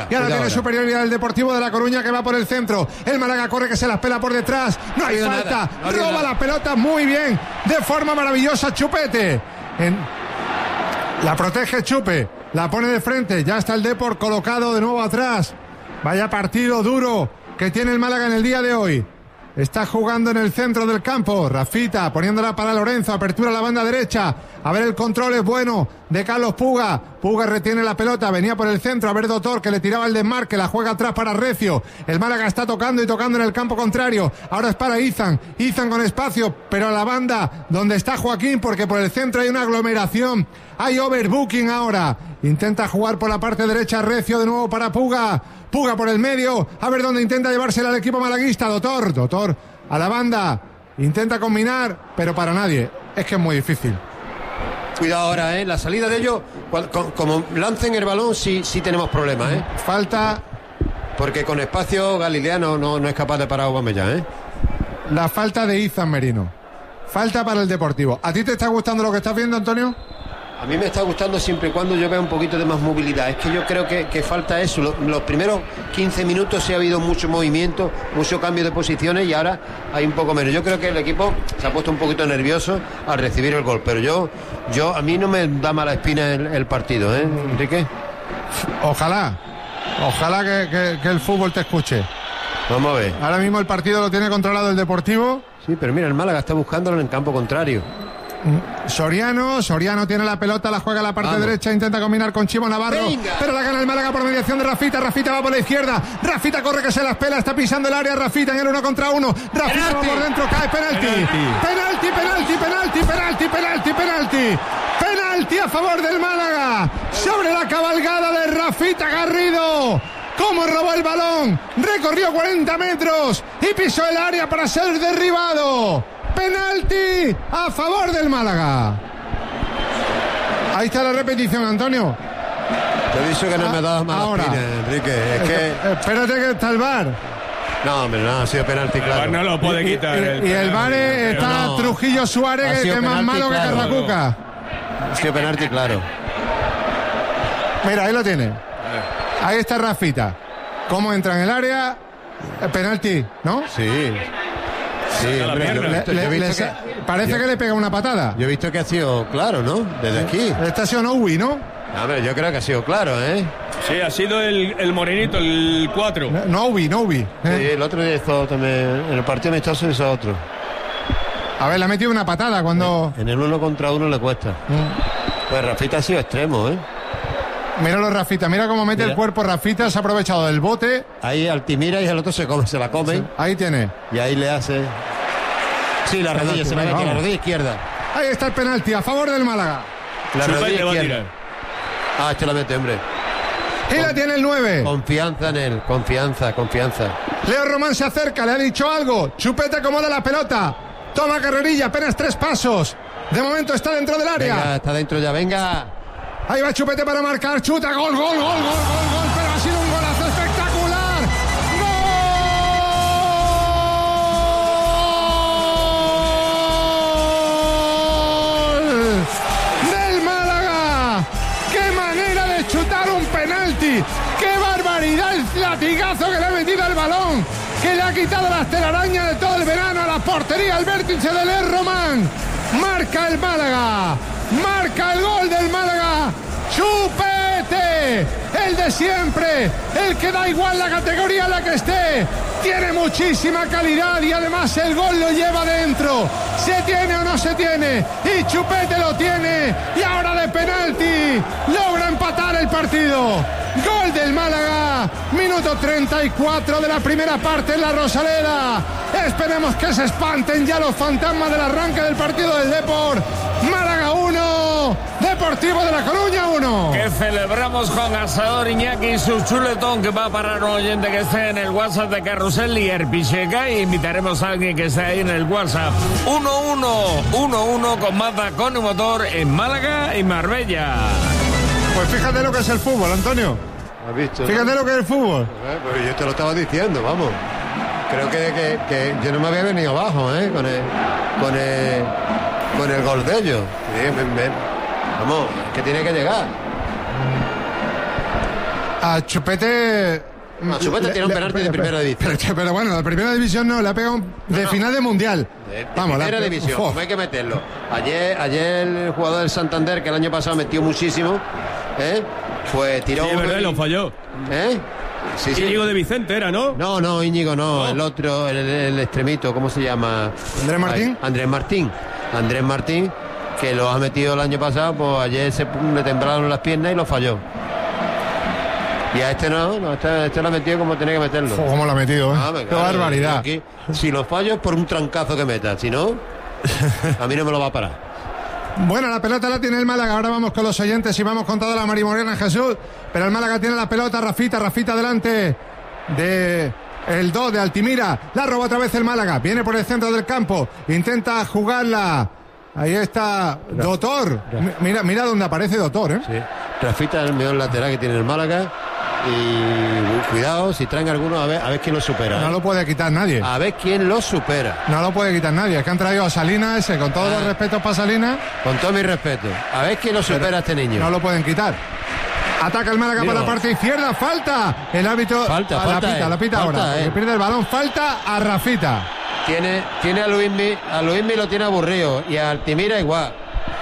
Y ahora tiene superioridad el Deportivo de La Coruña, que va por el centro. El Málaga corre, que se las pela por detrás. No hay falta. Roba la pelota muy bien, de forma maravillosa Chupete. La protege Chupe, la pone de frente. Ya está el Depor colocado de nuevo atrás. Vaya partido duro que tiene el Málaga en el día de hoy. Está jugando en el centro del campo. Rafita poniéndola para Lorenzo. Apertura a la banda derecha. A ver, el control es bueno de Carlos Puga. Puga retiene la pelota. Venía por el centro. A ver, Doctor, que le tiraba el desmarque. La juega atrás para Recio. El Málaga está tocando y tocando en el campo contrario. Ahora es para Izan. Izan con espacio, pero a la banda donde está Joaquín, porque por el centro hay una aglomeración. Hay overbooking ahora. Intenta jugar por la parte derecha Recio, de nuevo para Puga. Puga por el medio, a ver dónde intenta llevársela al equipo malaguista. Doctor a la banda, intenta combinar, pero para nadie, es que es muy difícil. Cuidado ahora, la salida de ellos, como lancen el balón, sí tenemos problemas, Falta, porque con espacio Galilea no es capaz de parar a Aubameyang, La falta de Izan Merino, falta para el Deportivo. ¿A ti te está gustando lo que estás viendo, Antonio? A mí me está gustando siempre y cuando yo vea un poquito de más movilidad. Es que yo creo que falta eso. Los primeros 15 minutos sí ha habido mucho movimiento, mucho cambio de posiciones, y ahora hay un poco menos. Yo creo que el equipo se ha puesto un poquito nervioso al recibir el gol, pero a mí no me da mala espina el partido, Enrique. Ojalá que el fútbol te escuche. Vamos a ver. Ahora mismo el partido lo tiene controlado el Deportivo. Sí, pero mira, el Málaga está buscándolo en el campo contrario. Soriano tiene la pelota, la juega a la parte derecha, intenta combinar con Chimo Navarro. ¡Venga! Pero la gana el Málaga por mediación de Rafita va por la izquierda, Rafita corre, que se las pela, está pisando el área Rafita en el 1 contra 1, Rafita va por dentro, cae, penalti a favor del Málaga, sobre la cabalgada de Rafita Garrido. Cómo robó el balón, recorrió 40 metros y pisó el área para ser derribado. Penalti a favor del Málaga. Ahí está la repetición, Antonio. Te he dicho que no me das más espina, Enrique. Es que... Espérate que está el VAR. No, hombre, no ha sido penalti, claro. No lo puede quitar. Y el VAR está Trujillo Suárez, que es más malo que Carracuca. Ha sido penalti, claro. Mira, ahí lo tiene. Ahí está Rafita. ¿Cómo entra en el área? Penalti, ¿no? Sí. Sí, hombre, parece que le pega una patada. Yo he visto que ha sido claro, ¿no? Desde aquí. Este ha sido Nowi, ¿no? A ver, yo creo que ha sido claro, Sí, ha sido el morenito, el 4. Nowi. Sí, el otro día hizo también, en el partido amistoso hizo otro. A ver, le ha metido una patada cuando... En el 1 contra 1 le cuesta. Pues Rafita ha sido extremo, Míralo, Rafita, mira cómo mete el cuerpo Rafita, se ha aprovechado del bote. Ahí Altimira y el otro se la come. Sí, ahí tiene. Y ahí le hace... Sí, la rodilla, se la mete, la rodilla izquierda. Ahí está el penalti a favor del Málaga. La rodilla izquierda. Este la mete, hombre. Y la tiene el 9. Confianza en él, confianza. Leo Román se acerca, le ha dicho algo. Chupete acomoda la pelota. Toma carrerilla, apenas 3 pasos. De momento está dentro del área. Venga, está dentro ya, venga. Ahí va Chupete para marcar, chuta, gol, pero ha sido un golazo espectacular. ¡Gol! Del Málaga. ¡Qué manera de chutar un penalti! ¡Qué barbaridad el latigazo que le ha metido al balón! Que le ha quitado las telarañas de todo el verano a la portería, al vértice de Leo Román. Marca el Málaga. Marca el gol del Málaga. Chupete, el de siempre, el que da igual la categoría en la que esté, tiene muchísima calidad y además el gol lo lleva dentro. ¿Se tiene o no se tiene? Y Chupete lo tiene, y ahora de penalti logra empatar el partido. Gol del Málaga, minuto 34 de la primera parte en la Rosaleda. Esperemos que se espanten ya los fantasmas del arranque del partido del Depor. Málaga 1, Deportivo de La Coruña 1. Que celebramos con Asador Iñaki su chuletón, que va a parar un oyente que esté en el WhatsApp de Carrusel y Herpicheca, y invitaremos a alguien que esté ahí en el WhatsApp. 1-1 con Mazda con un motor en Málaga y Marbella. Pues fíjate lo que es el fútbol, Antonio. ¿Has visto? Fíjate lo que es el fútbol. Pues yo te lo estaba diciendo, vamos. Creo que yo no me había venido abajo, con el gol de ellos. Sí, vamos, que tiene que llegar. 1-1 con Mazda con un motor en Málaga y Marbella. Pues fíjate lo que es el fútbol. Antonio. Fíjate lo que es el fútbol. Pues yo te lo estaba diciendo, vamos. Creo que yo no me había venido abajo, con el gol de ellos. Sí, vamos, que tiene que llegar. A Chupete... Chupete tiene un penalti de primera división. Pero bueno, de primera división no, le ha pegado de final de mundial. De primera división, como hay que meterlo. Ayer el jugador del Santander, que el año pasado metió muchísimo, pues tiró... Sí, verdad, lo falló. Sí. Íñigo de Vicente era, ¿no? No, Íñigo no. El otro, el extremito, ¿cómo se llama? ¿Andrés Martín? Andrés Martín, que lo ha metido el año pasado, pues ayer le temblaron las piernas y lo falló. Y a este este lo ha metido como tenía que meterlo. ¿Cómo lo ha metido? Qué barbaridad. Aquí, si lo fallo es por un trancazo que meta, si no, a mí no me lo va a parar. Bueno, la pelota la tiene el Málaga. Ahora vamos con los oyentes y vamos con toda la Marimorena, Jesús. Pero el Málaga tiene la pelota. Rafita delante de el 2 de Altimira. La roba otra vez el Málaga. Viene por el centro del campo. Intenta jugarla. Ahí está Dotor. Mira dónde aparece Dotor, Sí. Rafita es el mejor lateral que tiene el Málaga. Y cuidado, si traen algunos, a ver quién lo supera. No lo puede quitar nadie. A ver quién lo supera. No lo puede quitar nadie. Es que han traído a Salinas, con todos los respetos para Salinas. Con todo mi respeto. A ver quién lo supera a este niño. No lo pueden quitar. Ataca el Málaga por la parte izquierda. Falta. El árbitro la pita ahora. Que pierde el balón. Falta a Rafita. Tiene a Luismi lo tiene aburrido. Y a Altimira igual.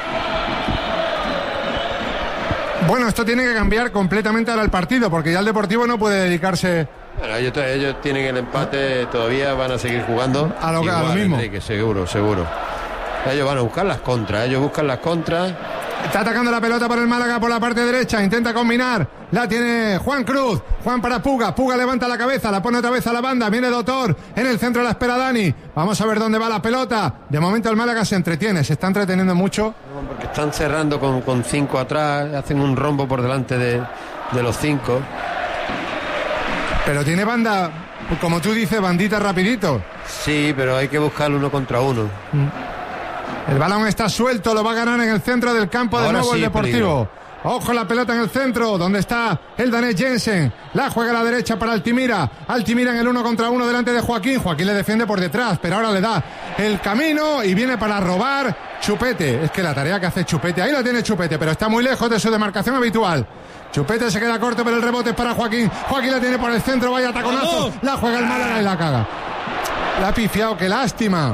Bueno, esto tiene que cambiar completamente ahora el partido, porque ya el Deportivo no puede dedicarse... Bueno, ellos tienen el empate, todavía van a seguir jugando. A lo mismo. Enrique, seguro. Ellos van a buscar las contras, Está atacando la pelota por el Málaga por la parte derecha, intenta combinar, la tiene Juan Cruz, Juan para Puga levanta la cabeza, la pone otra vez a la banda, viene Dotor, en el centro la espera Dani, vamos a ver dónde va la pelota, de momento el Málaga se entretiene, se está entreteniendo mucho. Porque están cerrando con 5 atrás, hacen un rombo por delante de los 5. Pero tiene banda, como tú dices, bandita rapidito. Sí, pero hay que buscar 1 contra 1. El balón está suelto, lo va a ganar en el centro del campo. Ahora de nuevo el Deportivo. Peligro. Ojo la pelota en el centro, donde está el danés Jensen. La juega a la derecha para Altimira. Altimira en el 1 contra 1 delante de Joaquín. Joaquín le defiende por detrás, pero ahora le da el camino y viene para robar Chupete. Es que la tarea que hace Chupete, ahí la tiene Chupete, pero está muy lejos de su demarcación habitual. Chupete se queda corto, pero el rebote es para Joaquín. Joaquín la tiene por el centro, vaya taconazo. La juega el Málaga y la caga. La ha pifiado, qué lástima.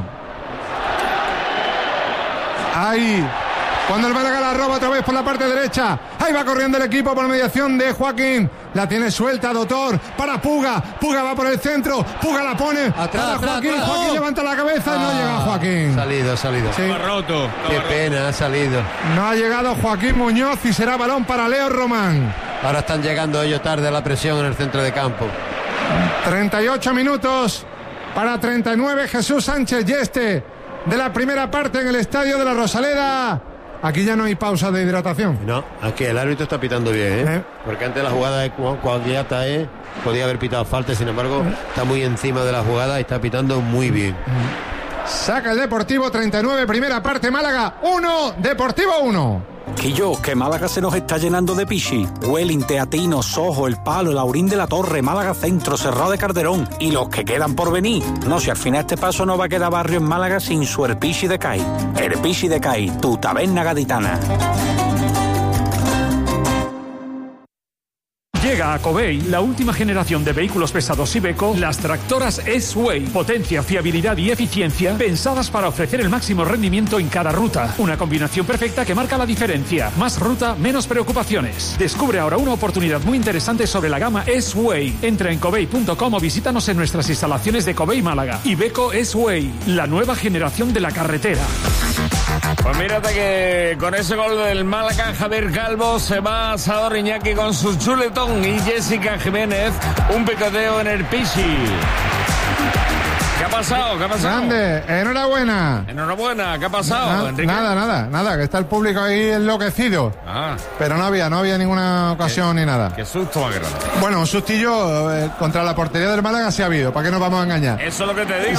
Ahí, cuando el Málaga la roba otra vez por la parte derecha, ahí va corriendo el equipo por mediación de Joaquín, la tiene suelta Dotor para Puga va por el centro, Puga la pone atrás, Joaquín, Joaquín levanta la cabeza y no llega Joaquín. Salido. Sí. Estaba roto. Qué pena, ha salido. No ha llegado Joaquín Muñoz y será balón para Leo Román. Ahora están llegando ellos tarde a la presión en el centro de campo. 38 minutos para 39, Jesús Sánchez Yeste. De la primera parte en el estadio de la Rosaleda. Aquí ya no hay pausa de hidratación. No, aquí el árbitro está pitando bien, porque antes la jugada de Cuagliata podía haber pitado falta, sin embargo está muy encima de la jugada y está pitando muy bien. Saca el Deportivo, 39, primera parte, Málaga 1, Deportivo 1. Quillo, que Málaga se nos está llenando de pichi. Welling, Teatino, Sojo, El Palo, El Aurín de la Torre, Málaga Centro, Cerrado de Calderón y los que quedan por venir. No, si al final este paso no va a quedar barrio en Málaga sin su Herpichi de Cai. Herpichi de Cai, tu taberna gaditana. Llega a Covey la última generación de vehículos pesados Iveco, las tractoras S-Way. Potencia, fiabilidad y eficiencia pensadas para ofrecer el máximo rendimiento en cada ruta. Una combinación perfecta que marca la diferencia. Más ruta, menos preocupaciones. Descubre ahora una oportunidad muy interesante sobre la gama S-Way. Entra en covey.com o visítanos en nuestras instalaciones de Covey Málaga. Iveco S-Way, la nueva generación de la carretera. Pues mírate que con ese gol del Málaga, Javier Calvo se va a Asador Iñaki con su chuletón y Jessica Jiménez un picoteo en el Pichi. ¿Qué ha pasado? Grande, enhorabuena. ¿Qué ha pasado, Enrique? Nada, que está el público ahí enloquecido. Pero no había ninguna ocasión ni nada. Qué susto más grande. Bueno, un sustillo contra la portería del Málaga sí ha habido, ¿para qué nos vamos a engañar? Eso es lo que te digo.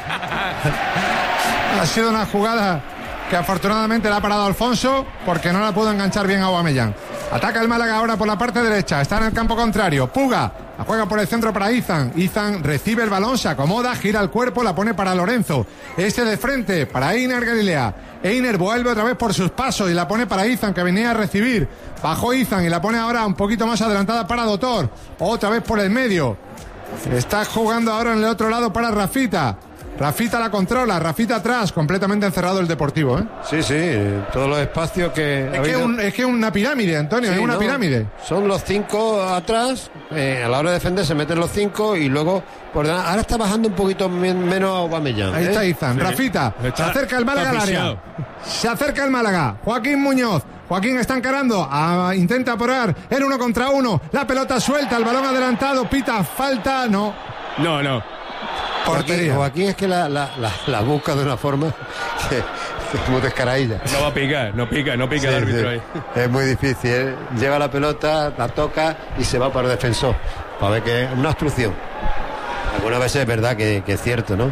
Ha sido una jugada que afortunadamente la ha parado Alfonso porque no la pudo enganchar bien a Aubameyang. Ataca el Málaga ahora por la parte derecha, está en el campo contrario, Puga La juega por el centro para Izan. Izan recibe el balón, se acomoda, gira el cuerpo, la pone para Lorenzo. Este de frente para Einar Galilea. Einar vuelve otra vez por sus pasos y la pone para Izan, que venía a recibir. Bajó Izan y la pone ahora un poquito más adelantada para Dotor. Otra vez por el medio. Está jugando ahora en el otro lado para Rafita. Rafita la controla, Rafita atrás, completamente encerrado el Deportivo, ¿eh? Sí, todos los espacios que... Es que es una pirámide, Antonio, es una pirámide. Son los 5 atrás, a la hora de defender se meten los 5 y luego por delante. Ahora está bajando un poquito menos Aubameyang. Ahí está Izan, Sí. Rafita, se acerca el Málaga al área. Se acerca el Málaga, Joaquín Muñoz. Joaquín está encarando, intenta apurar el 1 contra 1, la pelota suelta, el balón adelantado, pita, falta, no. Portería. Joaquín es que la busca de una forma que es muy descaradilla. No va a picar, no pica el árbitro ahí. Es muy difícil, ¿eh? Lleva la pelota, la toca y se va para el defensor. Para ver que es una obstrucción. Algunas veces es verdad que es cierto, ¿no?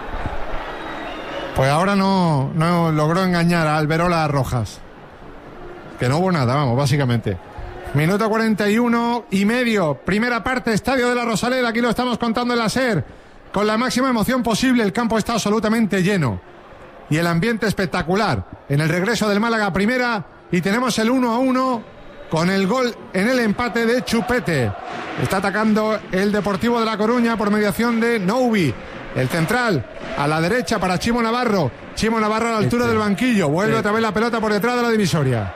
Pues ahora no logró engañar a Alberola Rojas. Que no hubo nada, vamos, básicamente. Minuto 41 y medio. Primera parte, Estadio de la Rosaleda. Aquí lo estamos contando en la SER. Con la máxima emoción posible, el campo está absolutamente lleno. Y el ambiente espectacular. En el regreso del Málaga a primera. Y tenemos el 1-1 con el gol en el empate de Chupete. Está atacando el Deportivo de La Coruña por mediación de Noubi. El central a la derecha para Chimo Navarro. Chimo Navarro a la altura del banquillo. Vuelve otra vez la pelota por detrás de la divisoria.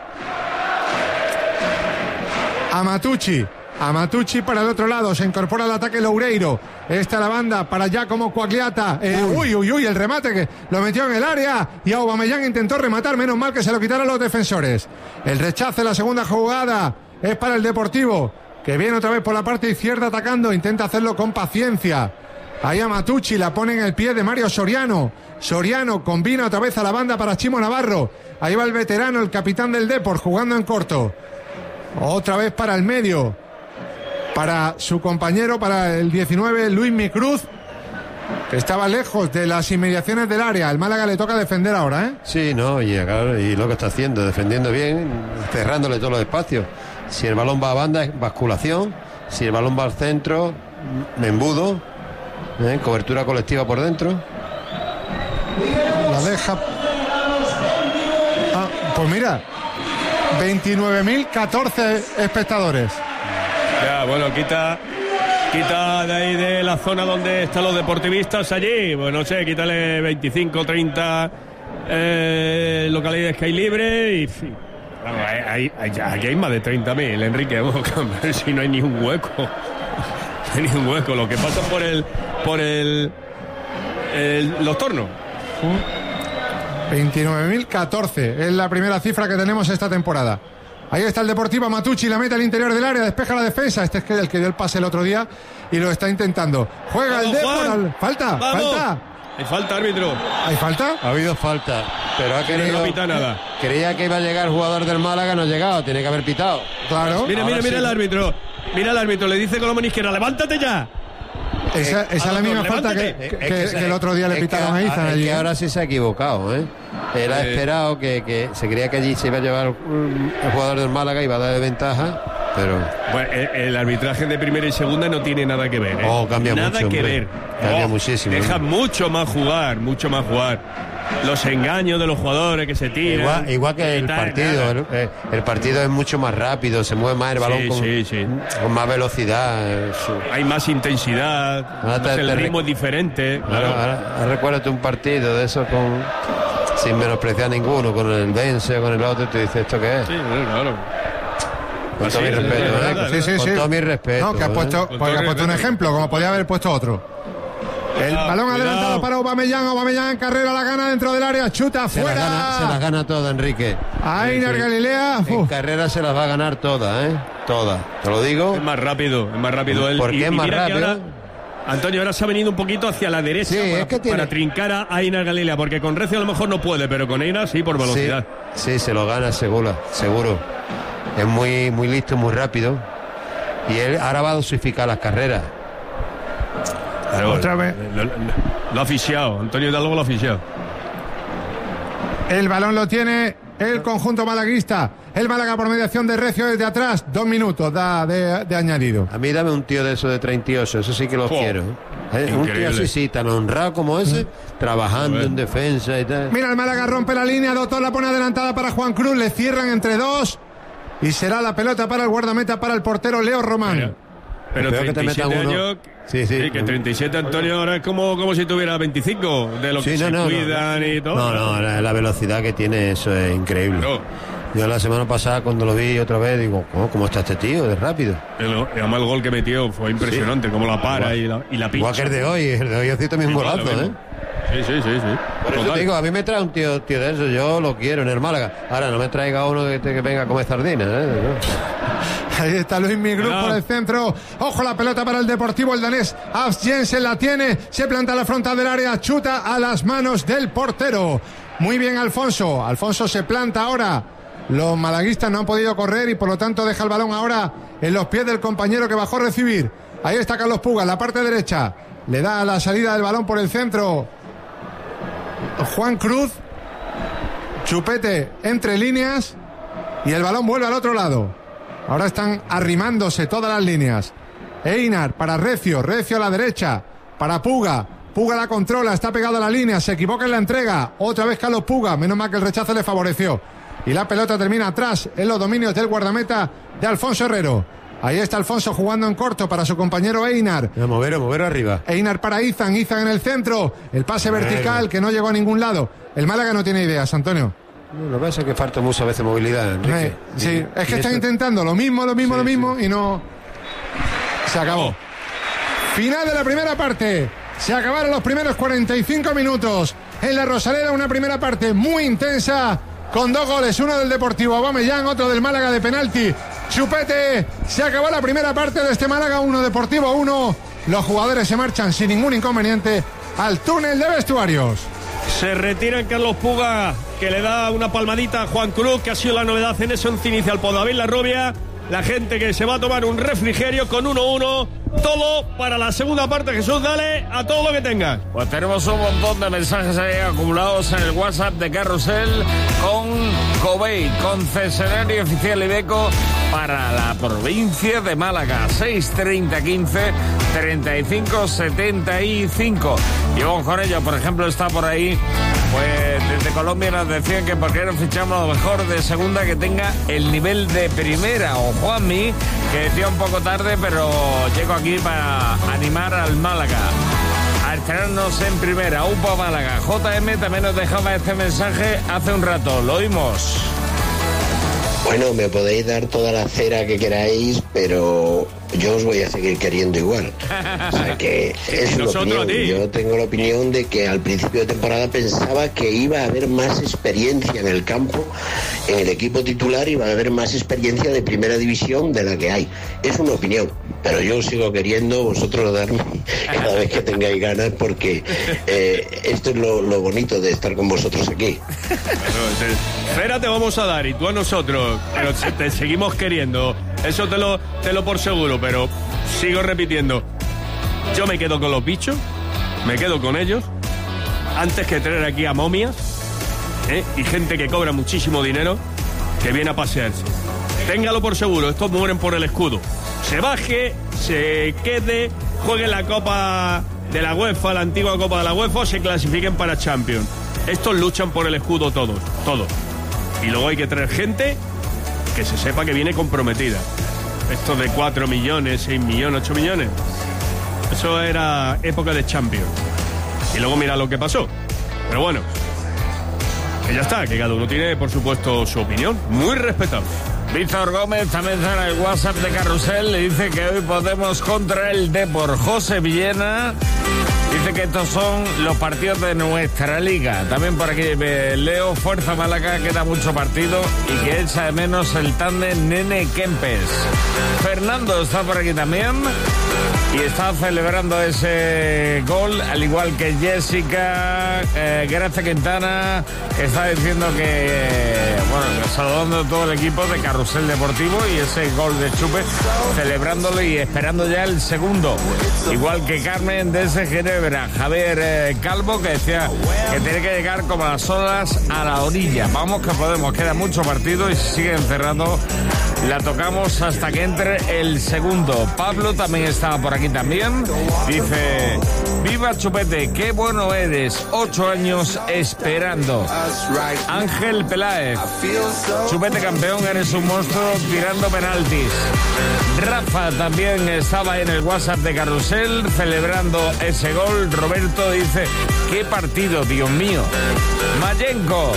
Amatucci para el otro lado. Se incorpora al ataque Loureiro. Esta la banda para Giacomo Quagliata. El remate que lo metió en el área. Y Aubameyang intentó rematar. Menos mal que se lo quitaron los defensores. El rechace, la segunda jugada es para el Deportivo, que viene otra vez por la parte izquierda atacando. Intenta hacerlo con paciencia. Ahí Amatucci la pone en el pie de Mario Soriano. Soriano combina otra vez a la banda para Chimo Navarro. Ahí va el veterano, el capitán del Depor, jugando en corto. Otra vez para el medio. Para su compañero, para el 19, Luis Micruz, que estaba lejos de las inmediaciones del área. El Málaga le toca defender ahora, ¿eh? Sí, no, y lo que está haciendo, defendiendo bien, cerrándole todos los espacios. Si el balón va a banda, es basculación. Si el balón va al centro, embudo. Cobertura colectiva por dentro. La deja. Pues mira, 29.014 espectadores. Ya, bueno, quita de ahí de la zona donde están los deportivistas allí, pues no sé, quítale 25, 30 localidades que hay libre y vamos, aquí hay más de 30.000, Enrique, vamos a ver si no hay ni un hueco. No hay ni un hueco, lo que pasa por los tornos. 29.014 es la primera cifra que tenemos esta temporada. Ahí está el Deportivo. Amatucci la mete al interior del área, despeja la defensa. Este es el que dio el pase el otro día y lo está intentando. Juega el Depor. Falta. Hay falta, árbitro. ¿Hay falta? Ha habido falta, pero ha querido. No pita nada. Creía que iba a llegar el jugador del Málaga, no ha llegado, tiene que haber pitado. Claro. Mira el árbitro. Mira el árbitro, le dice con la mano izquierda, levántate ya. Esa es la misma falta que el otro día le pitaron a Izan allí. Que ahora sí se ha equivocado, ¿eh? Él ha esperado que se creía que allí se iba a llevar el jugador del Málaga, iba a darle ventaja, pero... Bueno, el arbitraje de primera y segunda no tiene nada que ver, ¿eh? Cambia nada mucho, que hombre. ver. Cambia muchísimo. Deja mucho más jugar. Los engaños de los jugadores que se tiran. Igual que el partido. El partido es mucho más rápido, se mueve más el balón con más velocidad. Hay más intensidad, el ritmo es diferente. Claro. Ahora recuérdate un partido de eso sin menospreciar a ninguno, con el Vence, con el otro, y tú dices, ¿esto qué es? Sí, claro. Con todo mi respeto, Con todo mi respeto. No, que ha puesto un ejemplo, como podía haber puesto otro. El balón adelantado para Aubameyang en carrera, la gana dentro del área, chuta fuera. Se las gana todas, Enrique. Einar Galilea. En carrera se las va a ganar todas, todas. Te lo digo. Es más rápido él. ¿Por qué es más rápido? Antonio ahora se ha venido un poquito hacia la derecha para trincar a Einar Galilea, porque con Recio a lo mejor no puede, pero con Einar sí, por velocidad. Sí, se lo gana seguro. Es muy, muy listo, muy rápido. Y él ahora va a dosificar las carreras. Claro, otra vez. Lo ha asfixiado. Antonio Hidalgo lo ha asfixiado. El balón lo tiene el conjunto malaguista. El Málaga por mediación de Recio desde atrás. 2 minutos da de añadido. A mí dame un tío de eso de 38, eso sí que lo quiero. Un tío así, sí, tan honrado como ese, trabajando en defensa y tal. Mira, el Málaga rompe la línea, Doctor la pone adelantada para Juan Cruz, le cierran entre dos y será la pelota para el guardameta, para el portero Leo Román. Pero 37 años... Sí, que 37, Antonio, ahora es como si tuviera 25, de lo que se cuidan y todo. No, la velocidad que tiene, eso es increíble. No. Yo la semana pasada, cuando lo vi otra vez, digo, ¿cómo está este tío? De rápido. Además, el gol que metió fue impresionante, cómo la para y la pincha. Igual que el de hoy ha sido también un golazo, ¿eh? Sí. Por eso te digo, a mí me trae un tío de eso, yo lo quiero en el Málaga. Ahora, no me traiga uno que venga a comer sardinas, ¿eh? Ahí está Luis Migrú por el centro. Ojo la pelota para el Deportivo, el danés Abs Jensen la tiene, se planta a la frontal del área, chuta a las manos del portero. Muy bien Alfonso se planta ahora. Los malaguistas no han podido correr y por lo tanto deja el balón ahora en los pies del compañero que bajó a recibir. Ahí está Carlos Puga, en la parte derecha. Le da la salida del balón por el centro Juan Cruz. Chupete entre líneas y el balón vuelve al otro lado. Ahora están arrimándose todas las líneas. Einar para Recio a la derecha, para Puga la controla, está pegado a la línea, se equivoca en la entrega, otra vez Carlos Puga, menos mal que el rechazo le favoreció. Y la pelota termina atrás en los dominios del guardameta de Alfonso Herrero. Ahí está Alfonso jugando en corto para su compañero Einar. Mover arriba. Einar para Izan en el centro, el pase vertical que no llegó a ningún lado. El Málaga no tiene ideas, Antonio. Lo que pasa es que falta muchas veces movilidad, Enrique. Sí, es que están intentando lo mismo y no... Se acabó. Final de la primera parte. Se acabaron los primeros 45 minutos. En la Rosaleda, una primera parte muy intensa, con 2 goles, uno del Deportivo Aubameyang, otro del Málaga de penalti. Chupete, se acabó la primera parte de este Málaga 1, Deportivo 1. Los jugadores se marchan sin ningún inconveniente al túnel de vestuarios. Se retira Carlos Puga, que le da una palmadita a Juan Cruz, que ha sido la novedad en ese once inicial por David Larrobia. La gente que se va a tomar un refrigerio con 1-1. Todo para la segunda parte. Jesús, dale a todo lo que tengas. Pues tenemos un montón de mensajes ahí acumulados en el WhatsApp de Carrusel con Cobey, concesionario oficial Iveco para la provincia de Málaga. 630 15 35 75. Y vamos con ello, por ejemplo, está por ahí. Pues desde Colombia nos decían que por qué no fichamos a lo mejor de segunda que tenga el nivel de primera. O Juanmi, que decía un poco tarde, pero llego aquí para animar al Málaga a estrenarnos en primera. UPA Málaga. JM también nos dejaba este mensaje hace un rato. Lo oímos. Bueno, me podéis dar toda la cera que queráis, pero yo os voy a seguir queriendo igual. O sea que es una opinión. Yo tengo la opinión de que al principio de temporada pensaba que iba a haber más experiencia en el campo, en el equipo titular iba a haber más experiencia de primera división de la que hay. Es una opinión, pero yo os sigo queriendo, vosotros darme cada vez que tengáis ganas, porque esto es lo bonito de estar con vosotros aquí. Cera te vamos a dar y tú a nosotros, pero te seguimos queriendo. Eso te lo por seguro, pero sigo repitiendo. Yo me quedo con los bichos, me quedo con ellos, antes que traer aquí a momias, y gente que cobra muchísimo dinero, que viene a pasearse. Téngalo por seguro, estos mueren por el escudo. Se baje, se quede, juegue la Copa de la UEFA, la antigua Copa de la UEFA, o se clasifiquen para Champions. Estos luchan por el escudo todos. Y luego hay que traer gente que se sepa que viene comprometida. Esto de 4 millones, 6 millones, 8 millones. Eso era época de Champions. Y luego mira lo que pasó. Pero bueno, que ya está, que cada uno tiene, por supuesto, su opinión. Muy respetable. Víctor Gómez también está en el WhatsApp de Carrusel. Le dice que hoy podemos contra el Depor. José Villena dice que estos son los partidos de nuestra liga. También por aquí Leo, Fuerza Málaga, queda mucho partido y que echa de menos el tándem Nene Kempes. Fernando está por aquí también y está celebrando ese gol, al igual que Jessica. Gracia Quintana está diciendo que, saludando a todo el equipo de Carrusel Deportivo y ese gol de Chupe, celebrándolo y esperando ya el segundo. Igual que Carmen desde Ginebra. Javier Calvo, que decía que tiene que llegar como a las olas a la orilla. Vamos que podemos, queda mucho partido y sigue encerrando. La tocamos hasta que entre el segundo. Pablo también estaba por aquí también. Dice: viva Chupete, qué bueno eres. 8 años esperando. Ángel Peláez: Chupete campeón, eres un monstruo tirando penaltis. Rafa también estaba en el WhatsApp de Carrusel celebrando ese gol. Roberto dice: qué partido, Dios mío. Mayenko: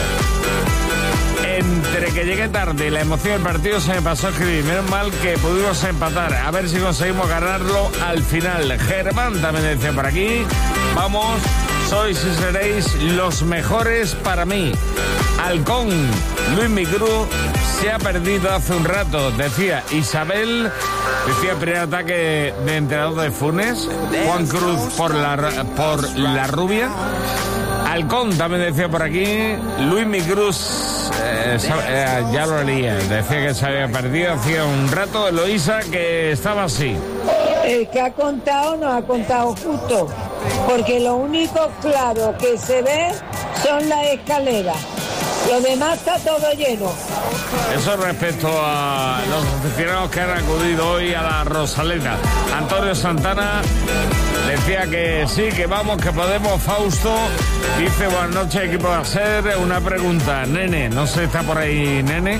entre que llegué tarde y la emoción del partido se me pasó a escribir. Menos mal que pudimos empatar. A ver si conseguimos ganarlo al final. Germán también decía por aquí: vamos, sois y seréis los mejores para mí. Halcón: Luis Micru se ha perdido hace un rato. Decía Isabel, decía primer ataque de entrenador de Funes. Juan Cruz por la rubia. Halcón también decía por aquí: Luis Micruz, ya lo leía, decía que se había perdido hacía un rato. Eloísa, que estaba así: el que ha contado no ha contado justo, porque lo único claro que se ve son las escaleras. Lo demás está todo lleno. Eso respecto a los aficionados que han acudido hoy a la Rosaleda. Antonio Santana decía que sí, que vamos, que podemos. Fausto dice: buenas noches, equipo de Hacer. Una pregunta, Nene, no sé, está por ahí Nene.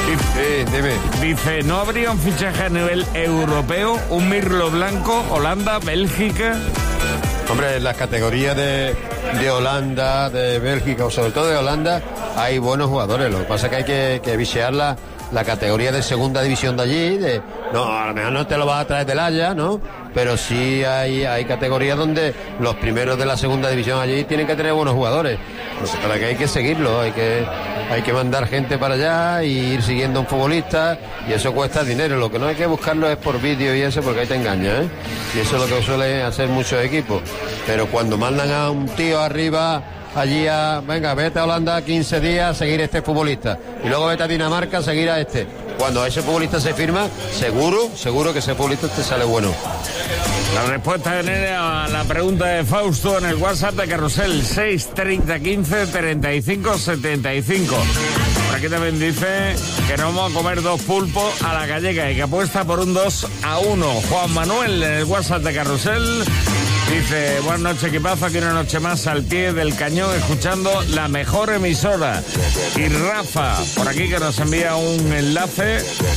Dice: ¿no habría un fichaje a nivel europeo? Un Mirlo Blanco, Holanda, Bélgica. Hombre, en las categorías de Holanda, de Bélgica o sobre todo de Holanda hay buenos jugadores. Lo que pasa es que hay que visear la categoría de segunda división de allí. No, a lo mejor no te lo vas a traer del Haya, ¿no? Pero sí hay categorías donde los primeros de la segunda división allí tienen que tener buenos jugadores. Pues para que hay que seguirlo, hay que mandar gente para allá y ir siguiendo a un futbolista, y eso cuesta dinero. Lo que no hay que buscarlo es por vídeo y eso, porque ahí te engaña, ¿eh? Y eso es lo que suelen hacer muchos equipos. Pero cuando mandan a un tío arriba allí venga, vete a Holanda 15 días a seguir a este futbolista, y luego vete a Dinamarca a seguir a este. Cuando ese futbolista se firma, seguro que ese futbolista te sale bueno. La respuesta de Nene a la pregunta de Fausto en el WhatsApp de Carrusel: 630 15 35 75. Por aquí también dice que nos vamos a comer 2 pulpos a la gallega y que apuesta por un 2-1. Juan Manuel en el WhatsApp de Carrusel dice: buenas noches, equipazo, aquí una noche más al pie del cañón escuchando la mejor emisora. Y Rafa por aquí, que nos envía un enlace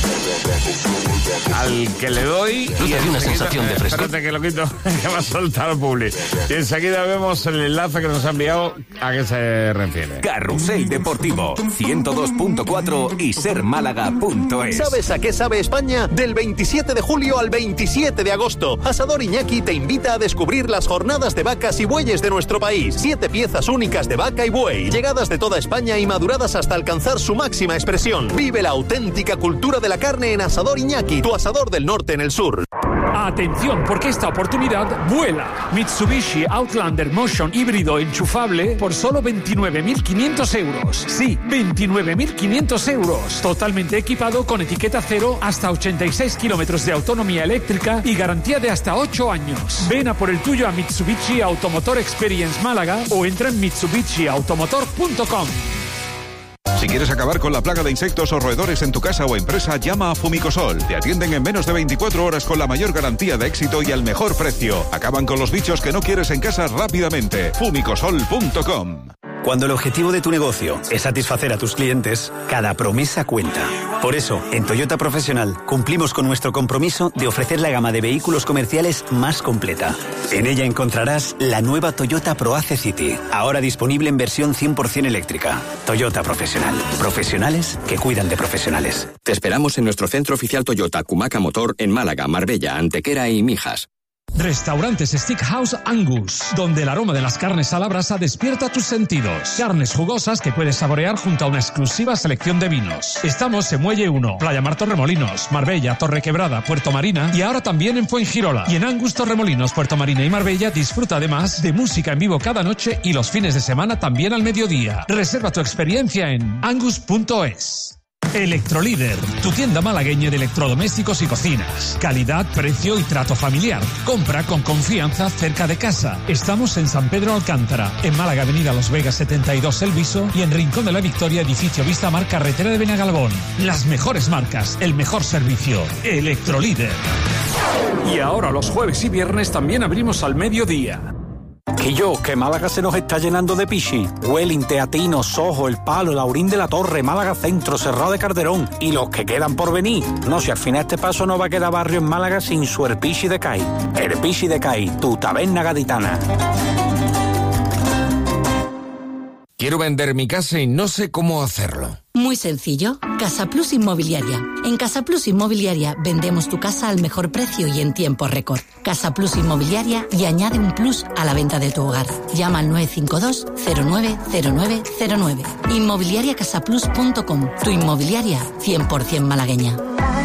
al que le doy. Y hay una sensación de fresco. Espérate que lo quito, que me ha soltado el publi. Y enseguida vemos el enlace que nos ha enviado. ¿A qué se refiere? Carrusel Deportivo 102.4 y sermálaga.es. ¿Sabes a qué sabe España? Del 27 de julio al 27 de agosto, Asador Iñaki te invita a descubrir las jornadas de vacas y bueyes de nuestro país. 7 piezas únicas de vaca y buey, llegadas de toda España y maduradas hasta alcanzar su máxima expresión. Vive la auténtica cultura de la carne en Asador Iñaki, tu asador del norte en el sur. Atención, porque esta oportunidad vuela. Mitsubishi Outlander Motion híbrido enchufable por solo 29.500 euros. Sí, 29.500 euros. Totalmente equipado con etiqueta cero, hasta 86 kilómetros de autonomía eléctrica y garantía de hasta 8 años. Ven a por el tuyo a Mitsubishi Automotor Experience Málaga o entra en mitsubishiautomotor.com. Si quieres acabar con la plaga de insectos o roedores en tu casa o empresa, llama a Fumicosol. Te atienden en menos de 24 horas con la mayor garantía de éxito y al mejor precio. Acaban con los bichos que no quieres en casa rápidamente. Fumicosol.com. Cuando el objetivo de tu negocio es satisfacer a tus clientes, cada promesa cuenta. Por eso, en Toyota Profesional, cumplimos con nuestro compromiso de ofrecer la gama de vehículos comerciales más completa. En ella encontrarás la nueva Toyota ProAce City, ahora disponible en versión 100% eléctrica. Toyota Profesional. Profesionales que cuidan de profesionales. Te esperamos en nuestro centro oficial Toyota Cumaca Motor en Málaga, Marbella, Antequera y Mijas. Restaurantes Steakhouse Angus, donde el aroma de las carnes a la brasa despierta tus sentidos. Carnes jugosas que puedes saborear junto a una exclusiva selección de vinos. Estamos en Muelle 1, Playa Mar Torremolinos, Marbella, Torrequebrada, Puerto Marina y ahora también en Fuengirola. Y en Angus Torremolinos, Puerto Marina y Marbella disfruta además de música en vivo cada noche y los fines de semana también al mediodía. Reserva tu experiencia en angus.es. Electrolíder, tu tienda malagueña de electrodomésticos y cocinas. Calidad, precio y trato familiar. Compra con confianza cerca de casa. Estamos en San Pedro Alcántara, en Málaga, Avenida Los Vegas 72 El Viso y en Rincón de la Victoria, edificio Vista Mar, carretera de Benagalbón. Las mejores marcas, el mejor servicio. Electrolíder. Y ahora los jueves y viernes también abrimos al mediodía. Que Málaga se nos está llenando de pichi. Welling, Teatino, Sojo, El Palo, Laurín de la Torre, Málaga Centro, Cerrado de Calderón y los que quedan por venir. No, si al final este paso no va a quedar barrio en Málaga sin su Herpichi de Cai. Herpichi de Cai, tu taberna gaditana. Quiero vender mi casa y no sé cómo hacerlo. Muy sencillo. Casa Plus Inmobiliaria. En Casa Plus Inmobiliaria vendemos tu casa al mejor precio y en tiempo récord. Casa Plus Inmobiliaria y añade un plus a la venta de tu hogar. Llama al 952 090909. Inmobiliariacasaplus.com. Tu inmobiliaria 100% malagueña.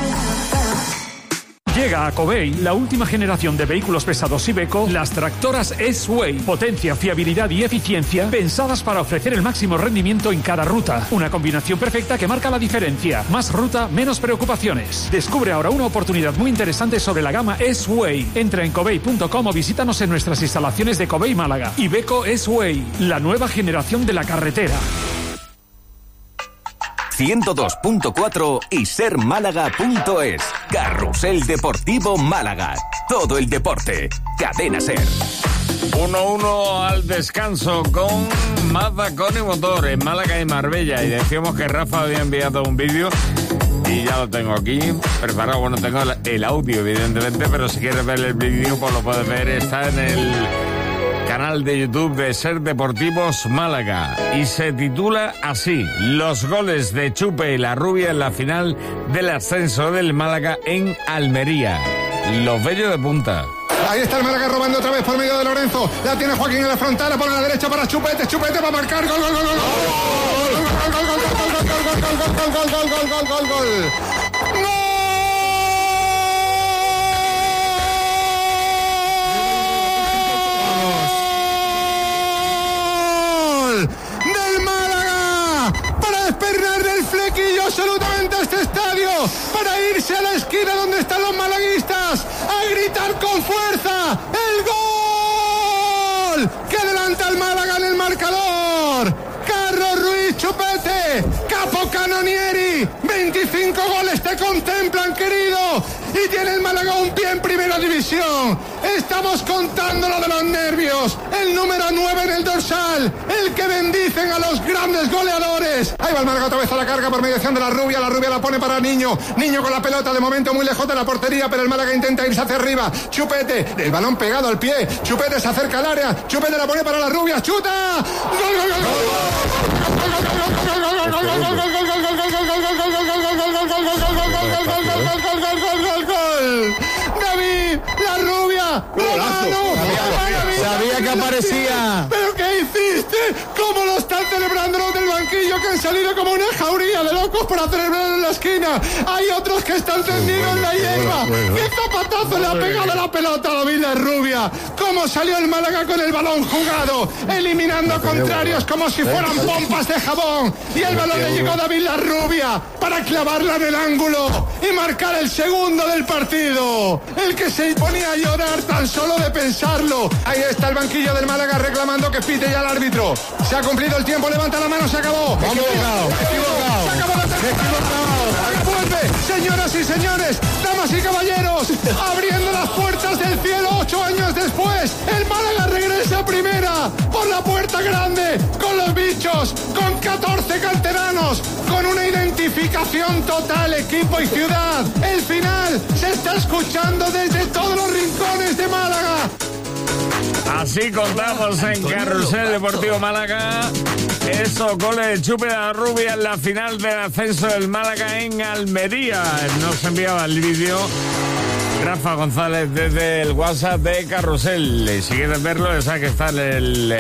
Llega a Covey la última generación de vehículos pesados Iveco, las tractoras S-Way. Potencia, fiabilidad y eficiencia pensadas para ofrecer el máximo rendimiento en cada ruta. Una combinación perfecta que marca la diferencia. Más ruta, menos preocupaciones. Descubre ahora una oportunidad muy interesante sobre la gama S-Way. Entra en covey.com o visítanos en nuestras instalaciones de Covey Málaga. Iveco S-Way, la nueva generación de la carretera. 102.4 y sermálaga.es. Carrusel Deportivo Málaga. Todo el deporte. Cadena Ser. 1-1 al descanso con Mazda con y motor en Málaga y Marbella. Y decíamos que Rafa había enviado un vídeo y ya lo tengo aquí preparado. Bueno, tengo el audio evidentemente, pero si quieres ver el vídeo pues lo puedes ver. Está en el canal de YouTube de Ser Deportivos Málaga y se titula así: los goles de Chupe y la Rubia en la final del ascenso del Málaga en Almería. Los bellos de punta. Ahí está el Málaga robando otra vez por medio de Lorenzo. La tiene Joaquín en la frontal, la pone a la derecha para Chupete. Chupete va a marcar. Gol, gol, gol, gol. Gol. Del Málaga para despertar del flequillo absolutamente a este estadio, para irse a la esquina donde están los malaguistas a gritar con fuerza el gol que adelanta al Málaga en el marcador. Carlos Ruiz Chupete, Capo Canonieri, 25 goles te contemplan, querido, y tiene el Málaga un pie en primera división. Estamos contando lo de los nervios. El número 9 en el dorsal, el que bendicen a los grandes goleadores. Ahí va el Málaga otra vez a la carga por mediación de la Rubia la pone para Niño con la pelota, de momento muy lejos de la portería, pero el Málaga intenta irse hacia arriba. Chupete, el balón pegado al pie, Chupete se acerca al área, Chupete la pone para la Rubia, chuta, gol, gol, gol, gol. David, la Rubia, sabía que aparecía. ¿Pero qué hiciste? ¿Cómo lo están celebrando los del banquillo, que han salido como una jauría de locos para celebrar en la esquina? Hay otros que están tendidos en la hierba. ¿Qué zapatazo le ha pegado la pelota a David la Rubia? ¿Cómo salió el Málaga con el balón jugado, eliminando a contrarios como si fueran pompas de jabón? Y el balón le llegó a David la Rubia para clavarla en el ángulo y marcar el segundo del partido. El que se ponía a llorar tan solo de pensarlo. Ahí está el banquillo del Málaga reclamando que pite ya el árbitro. Se ha cumplido el tiempo, levanta la mano, se acabó. Se acabó la temporada. Vuelve, señoras y señores, damas y caballeros, abriendo las puertas del cielo 8 años después. El Málaga regresa a primera por la puerta grande, con los bichos, con 14 canteranos, con una identificación total, equipo y ciudad. El final se está escuchando desde todos los rincones de Málaga. Así contamos en Carrusel Deportivo Málaga esos goles de Chupe de la Rubia en la final del ascenso del Málaga en Almería. Nos enviaba el vídeo Rafa González desde el WhatsApp de Carrusel. Si quieres verlo, ya sabes que está en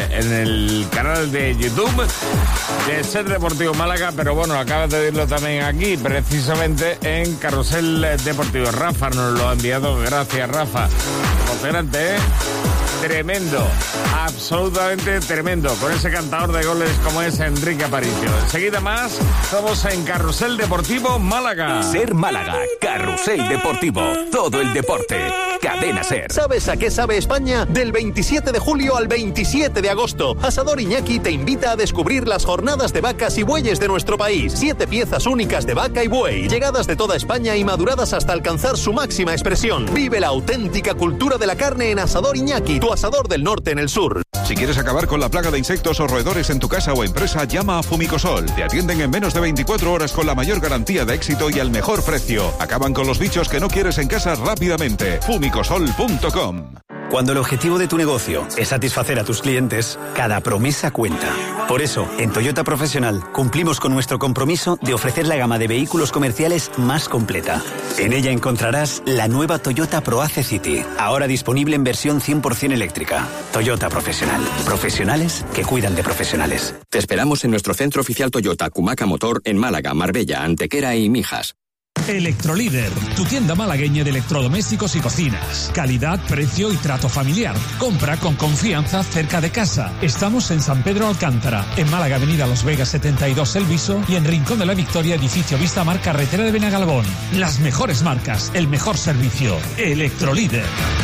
el canal de YouTube de Ser Deportivo Málaga, pero bueno, acabas de verlo también aquí, precisamente en Carrusel Deportivo. Rafa nos lo ha enviado, gracias Rafa. Emocionante, ¿eh? Tremendo, absolutamente tremendo, con ese cantador de goles como es Enrique Aparicio. Enseguida más, estamos en Carrusel Deportivo Málaga. Ser Málaga, Carrusel Deportivo, todo el deporte, Cadena Ser. ¿Sabes a qué sabe España? Del 27 de julio al 27 de agosto, Asador Iñaki te invita a descubrir las jornadas de vacas y bueyes de nuestro país. 7 piezas únicas de vaca y buey, llegadas de toda España y maduradas hasta alcanzar su máxima expresión. Vive la auténtica cultura de la carne en Asador Iñaki, tu asador del norte en el sur. Si quieres acabar con la plaga de insectos o roedores en tu casa o empresa, llama a Fumicosol. Te atienden en menos de 24 horas con la mayor garantía de éxito y al mejor precio. Acaban con los bichos que no quieres en casa rápidamente. Fumicosol.com. Cuando el objetivo de tu negocio es satisfacer a tus clientes, cada promesa cuenta. Por eso, en Toyota Profesional cumplimos con nuestro compromiso de ofrecer la gama de vehículos comerciales más completa. En ella encontrarás la nueva Toyota ProAce City, ahora disponible en versión 100% eléctrica. Toyota Profesional. Profesionales que cuidan de profesionales. Te esperamos en nuestro centro oficial Toyota Cumaca Motor en Málaga, Marbella, Antequera y Mijas. Electrolíder, tu tienda malagueña de electrodomésticos y cocinas. Calidad, precio y trato familiar. Compra con confianza cerca de casa. Estamos en San Pedro Alcántara, en Málaga, Avenida Los Vegas 72 El Viso, y en Rincón de la Victoria, edificio Vistamar, carretera de Benagalbón. Las mejores marcas, el mejor servicio. Electrolíder.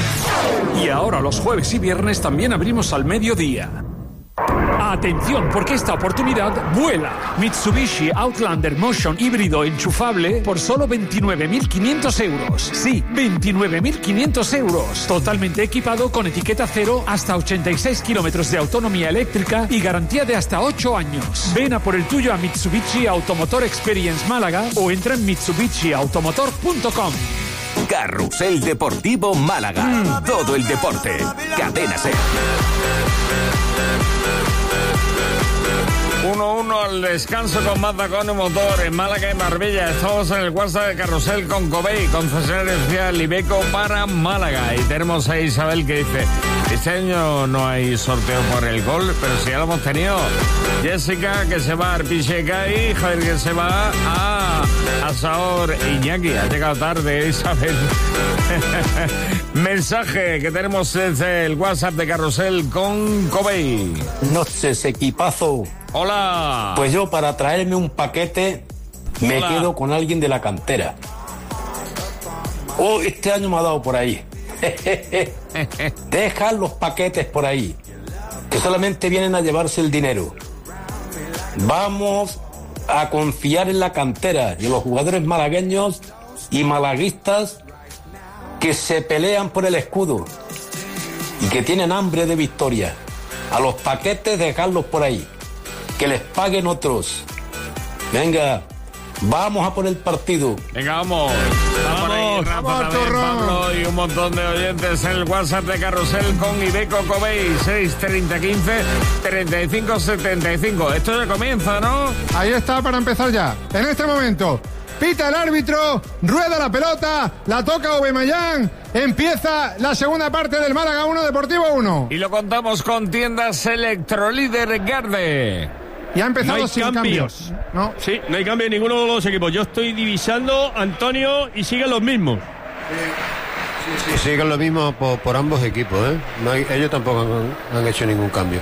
Y ahora los jueves y viernes también abrimos al mediodía. Atención, porque esta oportunidad vuela. Mitsubishi Outlander Motion híbrido enchufable por solo 29.500 euros. Sí, 29.500 euros. Totalmente equipado con etiqueta cero, hasta 86 kilómetros de autonomía eléctrica y garantía de hasta 8 años. Ven a por el tuyo a Mitsubishi Automotor Experience Málaga o entra en mitsubishiautomotor.com. Carrusel Deportivo Málaga. Todo el deporte. Cadena Ser. 1-1 al descanso con Mazda con el motor en Málaga y Marbella. Estamos en el WhatsApp de Carrusel con Cobey, concesionario oficial Iveco para Málaga. Y tenemos a Isabel que dice: este año no hay sorteo por el gol, pero sí ya lo hemos tenido. Jessica que se va a Arpicheca y Javier que se va a Asador Iñaki. Ha llegado tarde Isabel. Mensaje que tenemos desde el WhatsApp de Carrusel con Cobey. Noches, equipazo. Hola. Pues yo, para traerme un paquete, me quedo con alguien de la cantera. Este año me ha dado por ahí. Dejan los paquetes por ahí, que solamente vienen a llevarse el dinero. Vamos a confiar en la cantera y en los jugadores malagueños y malaguistas que se pelean por el escudo y que tienen hambre de victoria. A los paquetes dejarlos por ahí, que les paguen otros. Venga, vamos a por el partido. Venga, vamos. Vamos, Pablo y un montón de oyentes en el WhatsApp de Carrusel con Iveco Cobey 63015-3575. Esto ya comienza, ¿no? Ahí está, para empezar ya. En este momento, pita el árbitro, rueda la pelota, la toca Aubameyang. Empieza la segunda parte del Málaga 1, Deportivo 1. Y lo contamos con tiendas Electrolíder Garde. Y ha empezado no sin cambios. ¿No? Sí, no hay cambio en ninguno de los equipos. Yo estoy divisando, Antonio, y siguen los mismos. Sí, siguen los mismos por ambos equipos, ¿eh? Ellos tampoco han hecho ningún cambio.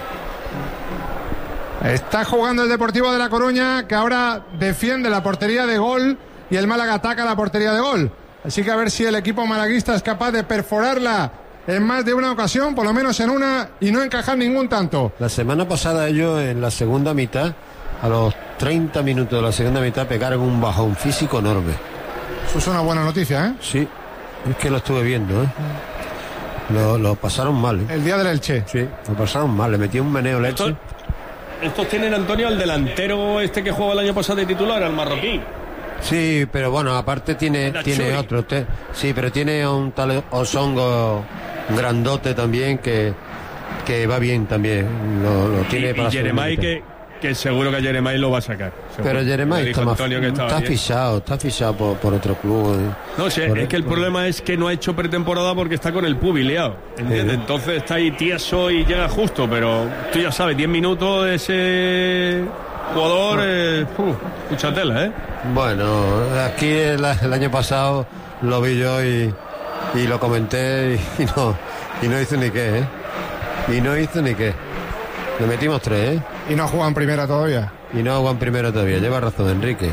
Está jugando el Deportivo de La Coruña, que ahora defiende la portería de gol, y el Málaga ataca la portería de gol. Así que a ver si el equipo malaguista es capaz de perforarla en más de una ocasión, por lo menos en una, y no encajar ningún tanto. La semana pasada ellos en la segunda mitad, a los 30 minutos de la segunda mitad, pegaron un bajón físico enorme. Eso es una buena noticia, ¿eh? Sí, es que lo estuve viendo, ¿eh? Lo pasaron mal, ¿eh? El día del Elche. Sí, lo pasaron mal, le metió un meneo el Elche. Estos tienen, Antonio, al delantero este que jugó el año pasado de titular, al marroquí. Sí, pero bueno, aparte tiene otro. Sí, pero tiene un tal Osongo grandote también que va bien también. Lo tiene para Jeremai que seguro que Jeremai lo va a sacar. Pero Jeremai está fichado por otro club. No sé, es que el problema es que no ha hecho pretemporada porque está con el pubis liado, ¿entiendes? Entonces está ahí tieso y llega justo, pero tú ya sabes, 10 minutos de ese jugador, mucha tela, ¿eh? Bueno, aquí el año pasado lo vi yo y lo comenté y no hizo ni qué, ¿eh? Y no hizo ni qué. Le metimos 3, ¿eh? Y no juegan primera todavía. Lleva razón Enrique.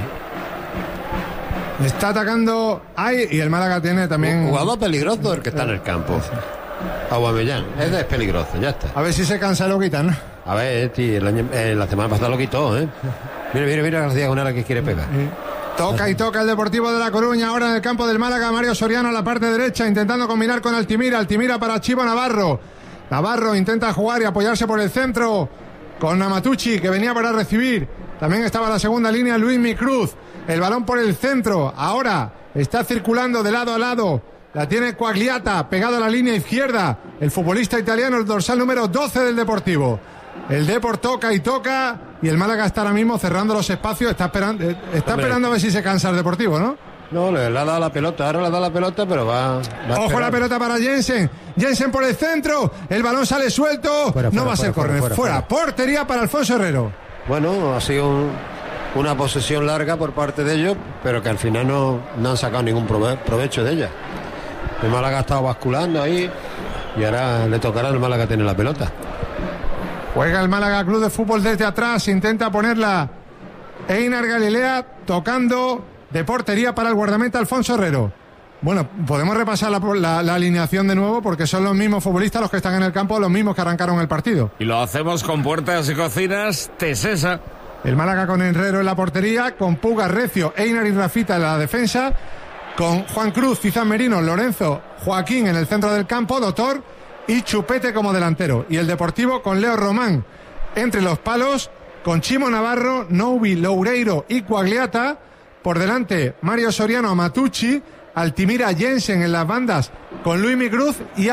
Está atacando ahí y el Málaga tiene también... Un jugador peligroso el que está en el campo. Aubameyang, es peligroso, ya está. A ver si se cansa y lo quitan, ¿no? A ver, tío, la semana pasada lo quitó, ¿eh? Mira la diagonal que quiere pegar. Toca el Deportivo de La Coruña, ahora en el campo del Málaga, Mario Soriano a la parte derecha, intentando combinar con Altimira para Chivo Navarro. Navarro intenta jugar y apoyarse por el centro con Amatucci, que venía para recibir. También estaba la segunda línea Luismi Cruz. El balón por el centro, ahora está circulando de lado a lado. La tiene Quagliata, pegado a la línea izquierda. El futbolista italiano, el dorsal número 12 del Deportivo. El Depor toca y el Málaga está ahora mismo cerrando los espacios. Está esperando a ver si se cansa el Deportivo, ¿no? No, le ha dado la pelota, ahora le ha dado la pelota, pero va Ojo la pelota para Jensen por el centro, el balón sale suelto, no va a ser córner, fuera. Portería para Alfonso Herrero. Bueno, ha sido una posesión larga por parte de ellos, pero que al final no han sacado ningún provecho de ella. El Málaga ha estado basculando ahí y ahora le tocará al Málaga tener la pelota. Juega el Málaga Club de Fútbol desde atrás, intenta ponerla Einar Galilea, tocando de portería para el guardameta Alfonso Herrero. Bueno, podemos repasar la alineación de nuevo porque son los mismos futbolistas los que están en el campo, los mismos que arrancaron el partido. Y lo hacemos con Puertas y Cocinas Tesesa. El Málaga con Herrero en la portería, con Puga, Recio, Einar y Rafita en la defensa, con Juan Cruz, Cizán Merino, Lorenzo, Joaquín en el centro del campo, Doctor y Chupete como delantero. Y el Deportivo con Leo Román entre los palos, con Chimo Navarro, Noubi, Loureiro y Quagliata. Por delante, Mario Soriano, Amatucci, Altimira, Jensen en las bandas con Luismi Cruz y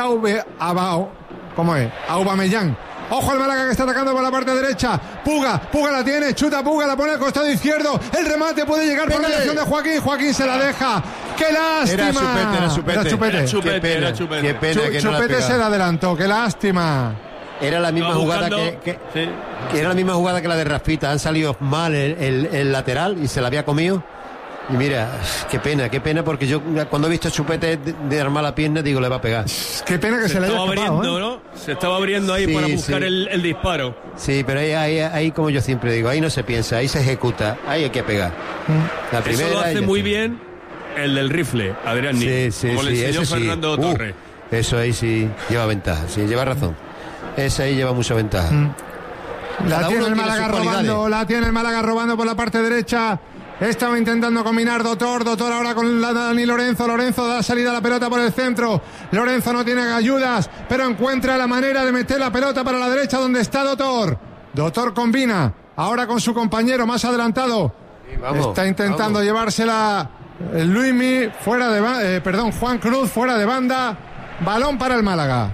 Aubameyang. Ojo al Málaga que está atacando por la parte derecha. Puga la tiene, chuta Puga, la pone al costado izquierdo. El remate puede llegar por la dirección de Joaquín. Joaquín se la deja. ¡Qué lástima! Era Chupete. Qué pena que Chupete se la adelantó. ¡Qué lástima! Era la misma jugada que era la misma jugada que la de Rafita. Han salido mal el lateral y se la había comido. Y mira, qué pena, porque yo cuando he visto a Chupete de armar la pierna, digo, le va a pegar. Qué pena que se le haya escapado, abriendo, ¿no? Se estaba abriendo ahí para buscar el disparo. Sí, pero ahí, como yo siempre digo, ahí no se piensa, ahí se ejecuta, ahí hay que pegar. La primera, eso lo hace muy bien el del rifle, Adrián Ní, como le enseñó Fernando Torres. Eso ahí sí lleva ventaja, sí, lleva razón. Ese ahí lleva mucha ventaja. La tiene el Málaga robando por la parte derecha. Estaba intentando combinar Doctor ahora con Dani Lorenzo da salida a la pelota por el centro. Lorenzo no tiene ayudas, pero encuentra la manera de meter la pelota para la derecha donde está Doctor combina ahora con su compañero más adelantado. Está intentando llevársela Luismi Juan Cruz fuera de banda. Balón para el Málaga.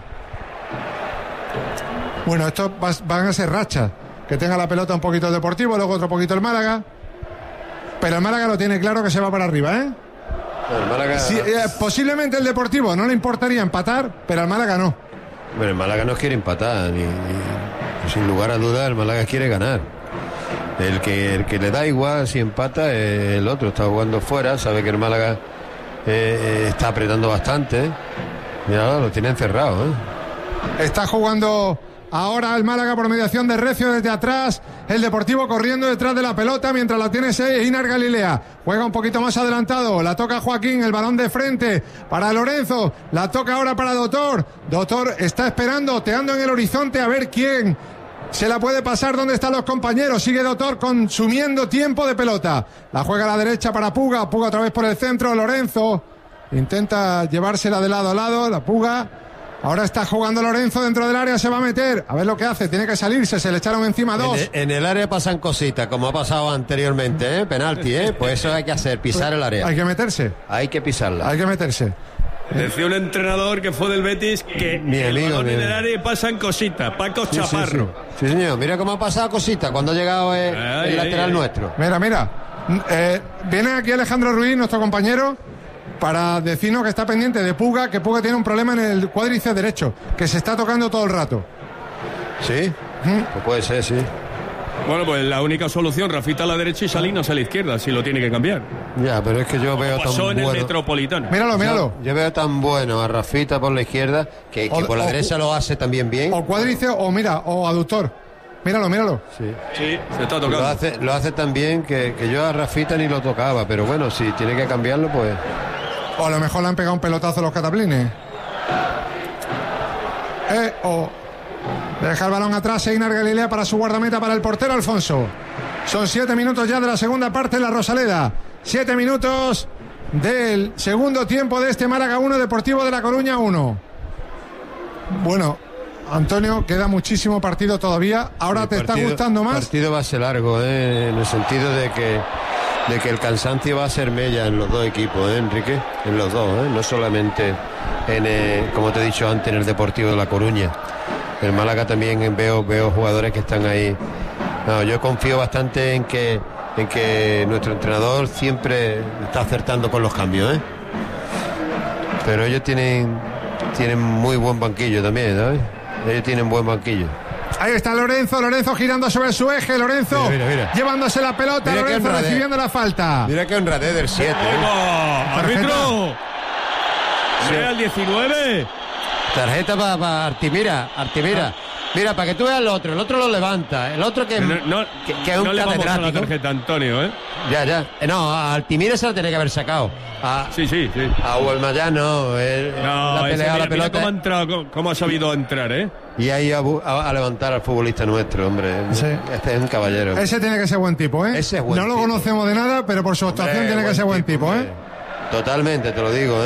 Bueno, esto van a ser rachas. Que tenga la pelota un poquito el Deportivo, luego otro poquito el Málaga. Pero el Málaga lo tiene claro que se va para arriba, ¿eh? El Málaga... Sí, posiblemente el Deportivo no le importaría empatar, pero al Málaga no. Bueno, el Málaga no quiere empatar, sin lugar a dudas el Málaga quiere ganar. El que le da igual si empata, el otro está jugando fuera, sabe que el Málaga está apretando bastante. Mira, lo tiene encerrado, ¿eh? Está jugando ahora el Málaga por mediación de Recio desde atrás. El Deportivo corriendo detrás de la pelota mientras la tiene Einar Galilea. Juega un poquito más adelantado. La toca Joaquín, el balón de frente para Lorenzo. La toca ahora para Doctor. Doctor está esperando, oteando en el horizonte a ver quién se la puede pasar. ¿Dónde están los compañeros? Sigue Doctor consumiendo tiempo de pelota. La juega a la derecha para Puga. Puga otra vez por el centro. Lorenzo intenta llevársela de lado a lado. La Puga. Ahora está jugando Lorenzo dentro del área, se va a meter. A ver lo que hace, tiene que salirse, se le echaron encima dos. En el área pasan cositas, como ha pasado anteriormente, penalti, pues eso hay que hacer, pisar el área. Hay que meterse. Hay que pisarla. Hay que meterse. Decía un entrenador que fue del Betis que el balón en el área pasan cositas. Paco Chaparro. Sí, señor. Mira cómo ha pasado cositas cuando ha llegado el lateral nuestro. Mira. Viene aquí Alejandro Ruiz, nuestro compañero, para decirnos que está pendiente de Puga, que Puga tiene un problema en el cuádriceps derecho, que se está tocando todo el rato. ¿Sí? Pues puede ser, sí. Bueno, pues la única solución, Rafita a la derecha y Salinas a la izquierda, si lo tiene que cambiar. Ya, pero es que yo veo pasó tan en bueno. El Metropolitano. Míralo. Yo veo tan bueno a Rafita por la izquierda que por la derecha lo hace también bien. O cuádriceps o aductor. Míralo. Sí, se está tocando. Lo hace tan bien que yo a Rafita ni lo tocaba, pero bueno, si tiene que cambiarlo, pues... O a lo mejor le han pegado un pelotazo a los cataplines. Deja el balón atrás Einar Galilea para su guardameta, para el portero Alfonso. Son 7 minutos ya de la segunda parte en la Rosaleda. 7 minutos del segundo tiempo de este Málaga 1, Deportivo de La Coruña 1. Bueno, Antonio, queda muchísimo partido todavía. Ahora te está gustando más. El partido va a ser largo, en el sentido de que el cansancio va a ser mella en los dos equipos, Enrique, en los dos, no solamente como te he dicho antes, en el Deportivo de La Coruña. En Málaga también veo jugadores que están ahí. No, yo confío bastante en que nuestro entrenador siempre está acertando con los cambios, pero ellos tienen muy buen banquillo también, ¿sabes? Ellos tienen buen banquillo. Ahí está Lorenzo girando sobre su eje. Lorenzo mira. Llevándose la pelota. Mira, Lorenzo recibiendo la falta. Mira que honradez del 7. ¡Árbitro! ¡Sea el 19! Tarjeta para Artimira. Mira, para que tú veas el otro lo levanta. El otro que es un catedrático. La tarjeta, Antonio, Ya. No, a Altimira se la tenía que haber sacado. Sí. A Huelmayán no. La pelea, la pelota. Cómo ha entrado, cómo ha sabido entrar, Y ahí a levantar al futbolista nuestro, hombre. Sí. Este es un caballero. Ese tiene que ser buen tipo, Ese es buen no lo tipo. conocemos de nada, pero por su actuación tiene que ser buen tipo, Totalmente, te lo digo,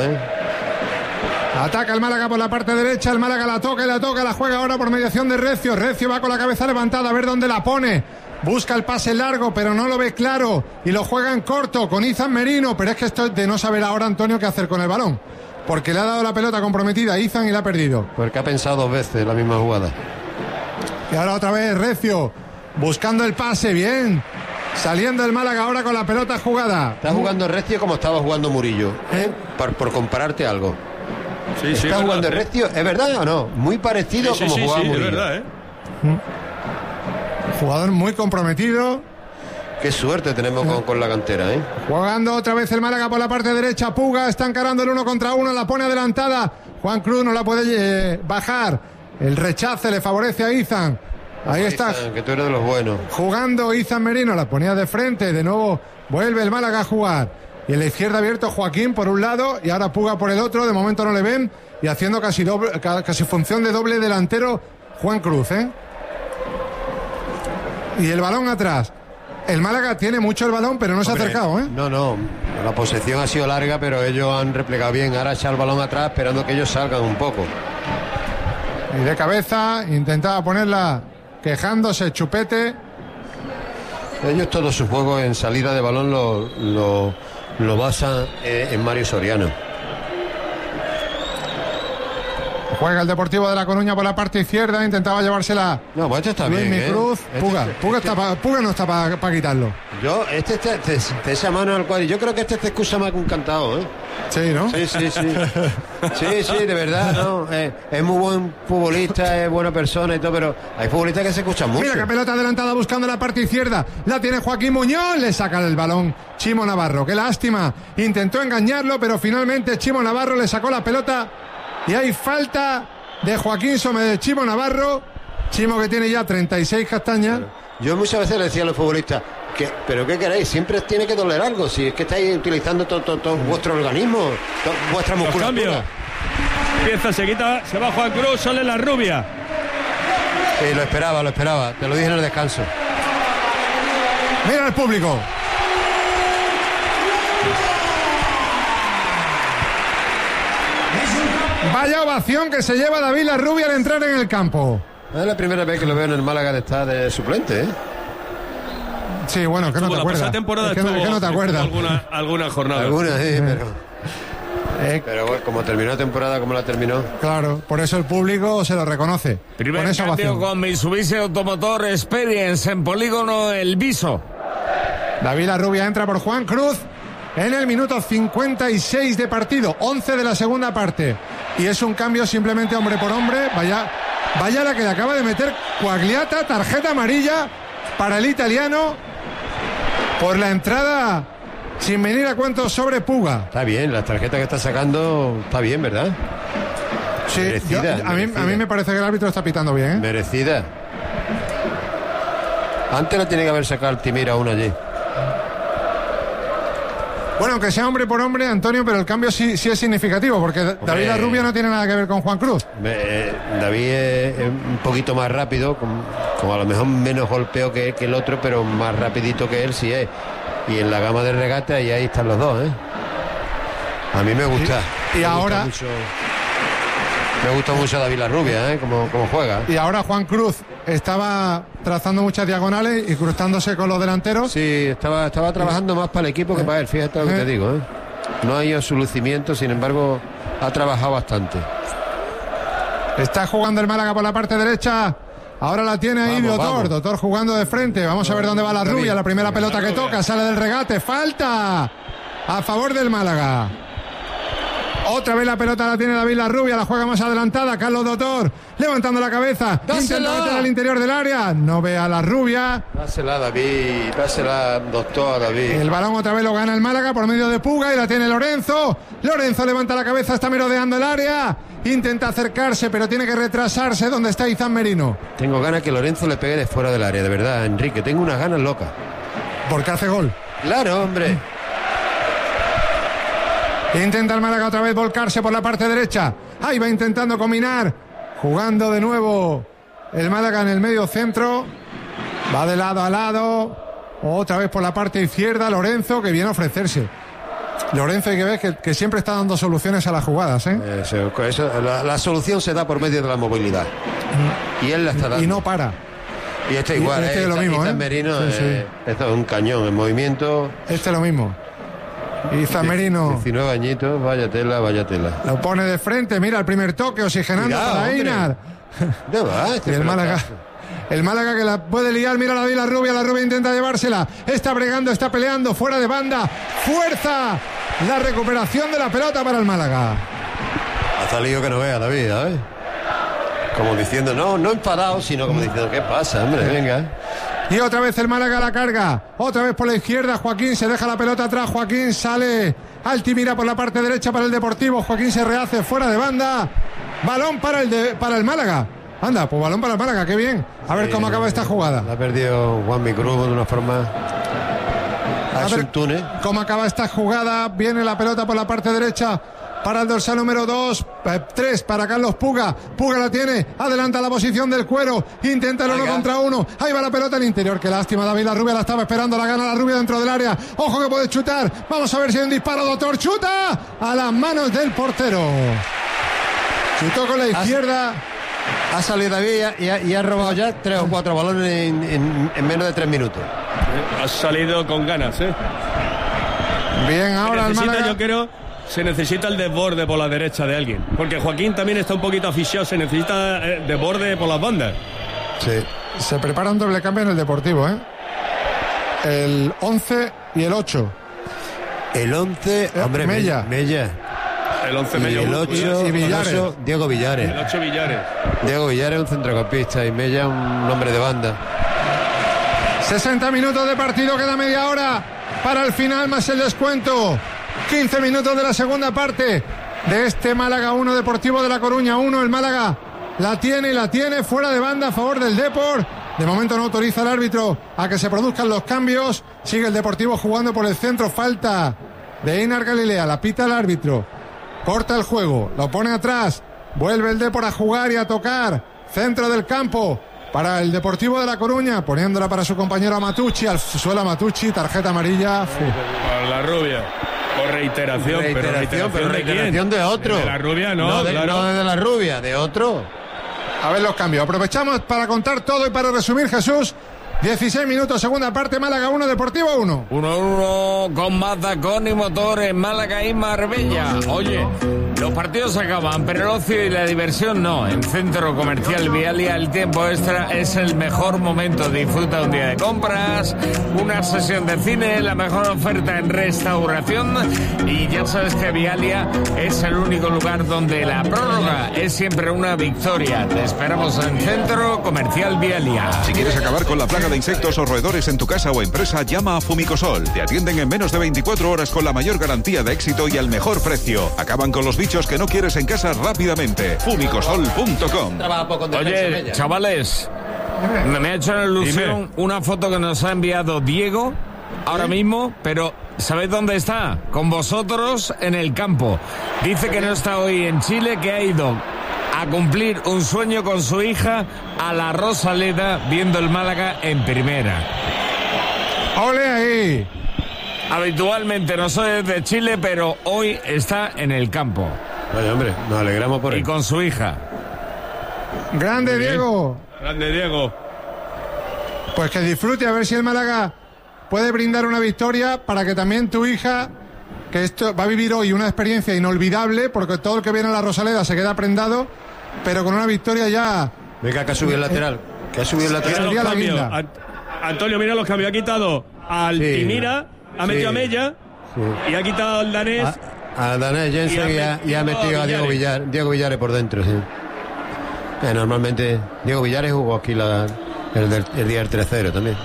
Ataca el Málaga por la parte derecha, el Málaga la toca, la juega ahora por mediación de Recio. Recio va con la cabeza levantada a ver dónde la pone. Busca el pase largo, pero no lo ve claro. Y lo juega en corto con Izan Merino. Pero es que esto es de no saber ahora, Antonio, qué hacer con el balón. Porque le ha dado la pelota comprometida a Izan y la ha perdido. Porque ha pensado 2 veces la misma jugada. Y ahora otra vez Recio, buscando el pase, bien. Saliendo el Málaga ahora con la pelota jugada. Está jugando Recio como estaba jugando Murillo. Por compararte algo. Sí, está jugando Recio, ¿es verdad o no? Muy parecido como jugaba Murillo. Es verdad, Jugador muy comprometido. Qué suerte tenemos con la cantera, Jugando otra vez el Málaga por la parte derecha. Puga está encarando el 1 contra 1. La pone adelantada. Juan Cruz no la puede bajar. El rechace le favorece a Izan. Ahí está. Izan, que tú eres de los buenos. Jugando Izan Merino. La ponía de frente. De nuevo vuelve el Málaga a jugar. Y en la izquierda abierto Joaquín por un lado y ahora Puga por el otro. De momento no le ven. Y haciendo casi función de doble delantero Juan Cruz, Y el balón atrás. El Málaga tiene mucho el balón, pero no se ha acercado, No. La posesión ha sido larga, pero ellos han replegado bien. Ahora echa el balón atrás esperando que ellos salgan un poco. Y de cabeza intentaba ponerla quejándose Chupete. Ellos todo su juego en salida de balón lo basan en Mario Soriano. Juega el Deportivo de La Coruña por la parte izquierda, intentaba llevársela. No, pues este está Luis bien. Cruz, Puga no está para quitarlo. Yo, te esa mano al cual. Yo creo que te excusa más que un cantado, Sí, ¿no? Sí. Sí, de verdad, ¿no? Es muy buen futbolista, es buena persona y todo, pero hay futbolistas que se escuchan mucho. Mira que pelota adelantada buscando la parte izquierda. La tiene Joaquín Muñoz, le saca el balón Chimo Navarro. Qué lástima. Intentó engañarlo, pero finalmente Chimo Navarro le sacó la pelota. Y hay falta de Joaquín sobre Chimo Navarro. Chimo que tiene ya 36 castañas. Yo muchas veces le decía a los futbolistas, ¿pero qué queréis? Siempre tiene que doler algo. Si es que estáis utilizando todo vuestro organismo, vuestra musculatura. Pieza se quita, se va Juan Cruz, sale la rubia. Sí, lo esperaba. Te lo dije en el descanso. Mira el público. Vaya ovación que se lleva David La Rubia al entrar en el campo. Es la primera vez que lo veo en el Málaga de estar de suplente, Sí, bueno, que no te acuerdas. Temporada es que no te acuerdas. Alguna jornada. Alguna, sí, pero... Pero bueno, como terminó la temporada, como la terminó. Claro, por eso el público se lo reconoce. Primer con esa cambio ovación. con Mitsubishi Automotor Experience en Polígono El Viso. David Larrubia entra por Juan Cruz en el minuto 56 de partido, 11 de la segunda parte. Y es un cambio simplemente hombre por hombre. Vaya la que le acaba de meter Quagliata, tarjeta amarilla para el italiano por la entrada sin venir a cuento sobre Puga. Está bien, la tarjeta que está sacando está bien, ¿verdad? Sí, merecida, a mí me parece que el árbitro está pitando bien, ¿eh? Merecida. Antes no tiene que haber sacado el Timir aún allí. Bueno, aunque sea hombre por hombre, Antonio, pero el cambio sí es significativo, porque David Larrubia no tiene nada que ver con Juan Cruz. David es un poquito más rápido, como a lo mejor menos golpeo que el otro, pero más rapidito que él sí es. Y en la gama de regate y ahí están los dos, ¿eh? A mí me gusta. Y ahora... Me gusta mucho David Larrubia, ¿eh? Como juega. Y ahora Juan Cruz estaba trazando muchas diagonales y cruzándose con los delanteros. Sí, estaba trabajando más para el equipo que para él, fíjate lo que te digo, ¿eh? No ha ido su lucimiento, sin embargo, ha trabajado bastante. Está jugando el Málaga por la parte derecha. Ahora la tiene ahí Dotor jugando de frente. Vamos a ver dónde va Larrubia. La primera pelota que toca, sale del regate. Falta a favor del Málaga. Otra vez la pelota la tiene David Larrubia, la juega más adelantada, Carlos Dotor, levantando la cabeza, intenta meter al interior del área, no ve a Larrubia. Dásela, David, dásela, doctor, David. El balón otra vez lo gana el Málaga por medio de Puga y la tiene Lorenzo. Lorenzo levanta la cabeza, está merodeando el área, intenta acercarse, pero tiene que retrasarse donde está Izan Merino. Tengo ganas que Lorenzo le pegue de fuera del área, de verdad, Enrique, tengo unas ganas locas. Porque hace gol. Claro, hombre. Intenta el Málaga otra vez volcarse por la parte derecha. Ahí va intentando combinar. Jugando de nuevo el Málaga en el medio centro. Va de lado a lado. Otra vez por la parte izquierda Lorenzo, que viene a ofrecerse. Lorenzo, hay que ver que siempre está dando soluciones a las jugadas, ¿eh? La solución se da por medio de la movilidad. Y él la está dando. Y no para. Y este igual, este es lo mismo, ¿eh? Merino, sí. Esto es un cañón en movimiento. Este es lo mismo. Izan Merino. 19 añitos, vaya tela. Lo pone de frente, mira el primer toque, oxigenando para Einar. ¿Dónde va y el Málaga que la puede liar, mira la Larrubia intenta llevársela, está bregando, está peleando, fuera de banda, fuerza, la recuperación de la pelota para el Málaga. Ha salido que no vea David, ¿sabes? Como diciendo, no enfadado, sino como diciendo, ¿qué pasa, hombre? Venga. Y otra vez el Málaga la carga. Otra vez por la izquierda. Joaquín se deja la pelota atrás. Joaquín sale. Altimira por la parte derecha para el Deportivo. Joaquín se rehace fuera de banda. Balón para el Málaga. Anda, pues balón para el Málaga. Qué bien. A ver cómo acaba esta jugada. La ha perdido Juanmi Cruz de una forma... A ver cómo acaba esta jugada. Viene la pelota por la parte derecha para el dorsal número 3 para Carlos Puga. Puga la tiene, adelanta la posición del Cuero, intenta el 1 contra 1. Ahí va la pelota al interior. Qué lástima, David Larrubia la estaba esperando, la gana Larrubia dentro del área. Ojo que puede chutar. Vamos a ver si hay un disparo. Dotor chuta a las manos del portero. Chutó con la izquierda. Ha salido David y ha robado ya 3 o 4 balones en menos de 3 minutos. Ha salido con ganas, ¿eh? Bien, ahora el Málaga. Yo creo... Se necesita el desborde por la derecha de alguien. Porque Joaquín también está un poquito asfixiado. Se necesita desborde por las bandas. Sí. Se prepara un doble cambio en el Deportivo, ¿eh? El 11 y el 8. El 11, hombre, Mella. El 11 Mella. Y el 8, y Villares. Diego Villares. El 8 Villares. Diego Villares, un centrocampista. Y Mella, un hombre de banda. 60 minutos de partido, queda media hora para el final, más el descuento. 15 minutos de la segunda parte de este Málaga 1, Deportivo de La Coruña 1. El Málaga la tiene fuera de banda a favor del Depor. De momento no autoriza el árbitro a que se produzcan los cambios. Sigue el Deportivo jugando por el centro. Falta de Einar Galilea. La pita el árbitro. Corta el juego. Lo pone atrás. Vuelve el Depor a jugar y a tocar. Centro del campo para el Deportivo de La Coruña. Poniéndola para su compañero Matucci. Al suelo Matucci. Tarjeta amarilla. Para la rubia. Por reiteración, pero reiteración de otro. De la rubia, no de la rubia, de otro. A ver los cambios. Aprovechamos para contar todo y para resumir, Jesús, 16 minutos, segunda parte, Málaga 1, Deportivo 1. 1-1 con Mazzacón y Motores, Málaga y Marbella. Oye, los partidos se acaban, pero el ocio y la diversión no. En Centro Comercial Vialia el tiempo extra es el mejor momento. Disfruta un día de compras, una sesión de cine, la mejor oferta en restauración. Y ya sabes que Vialia es el único lugar donde la prórroga es siempre una victoria. Te esperamos en Centro Comercial Vialia. Si quieres acabar con la plaga de insectos o roedores en tu casa o empresa, llama a Fumicosol. Te atienden en menos de 24 horas con la mayor garantía de éxito y al mejor precio. Acaban con los bichos que no quieres en casa rápidamente. Fumicosol.com. Oye, chavales, me ha hecho la ilusión una foto que nos ha enviado Diego ahora mismo, pero ¿sabéis dónde está? Con vosotros en el campo. Dice que no está hoy en Chile, que ha ido a cumplir un sueño con su hija a la Rosaleda, viendo el Málaga en primera. ¡Ole ahí! Habitualmente no soy de Chile, pero hoy está en el campo. Oye, hombre, nos alegramos por él. Y con su hija. ¡Grande, Diego! ¡Grande, Diego! Pues que disfrute, a ver si el Málaga puede brindar una victoria para que también tu hija, que esto va a vivir hoy una experiencia inolvidable, porque todo el que viene a la Rosaleda se queda prendado, pero con una victoria ya... Venga, que ha subido el lateral. Que ha subido el lateral. Antonio, mira los cambios. Ha quitado al Timira, ha metido a Mella y ha quitado al danés. A danés Jensen y ha metido a Diego Villares por dentro, sí. Normalmente Diego Villares jugó aquí el día del 3-0 también.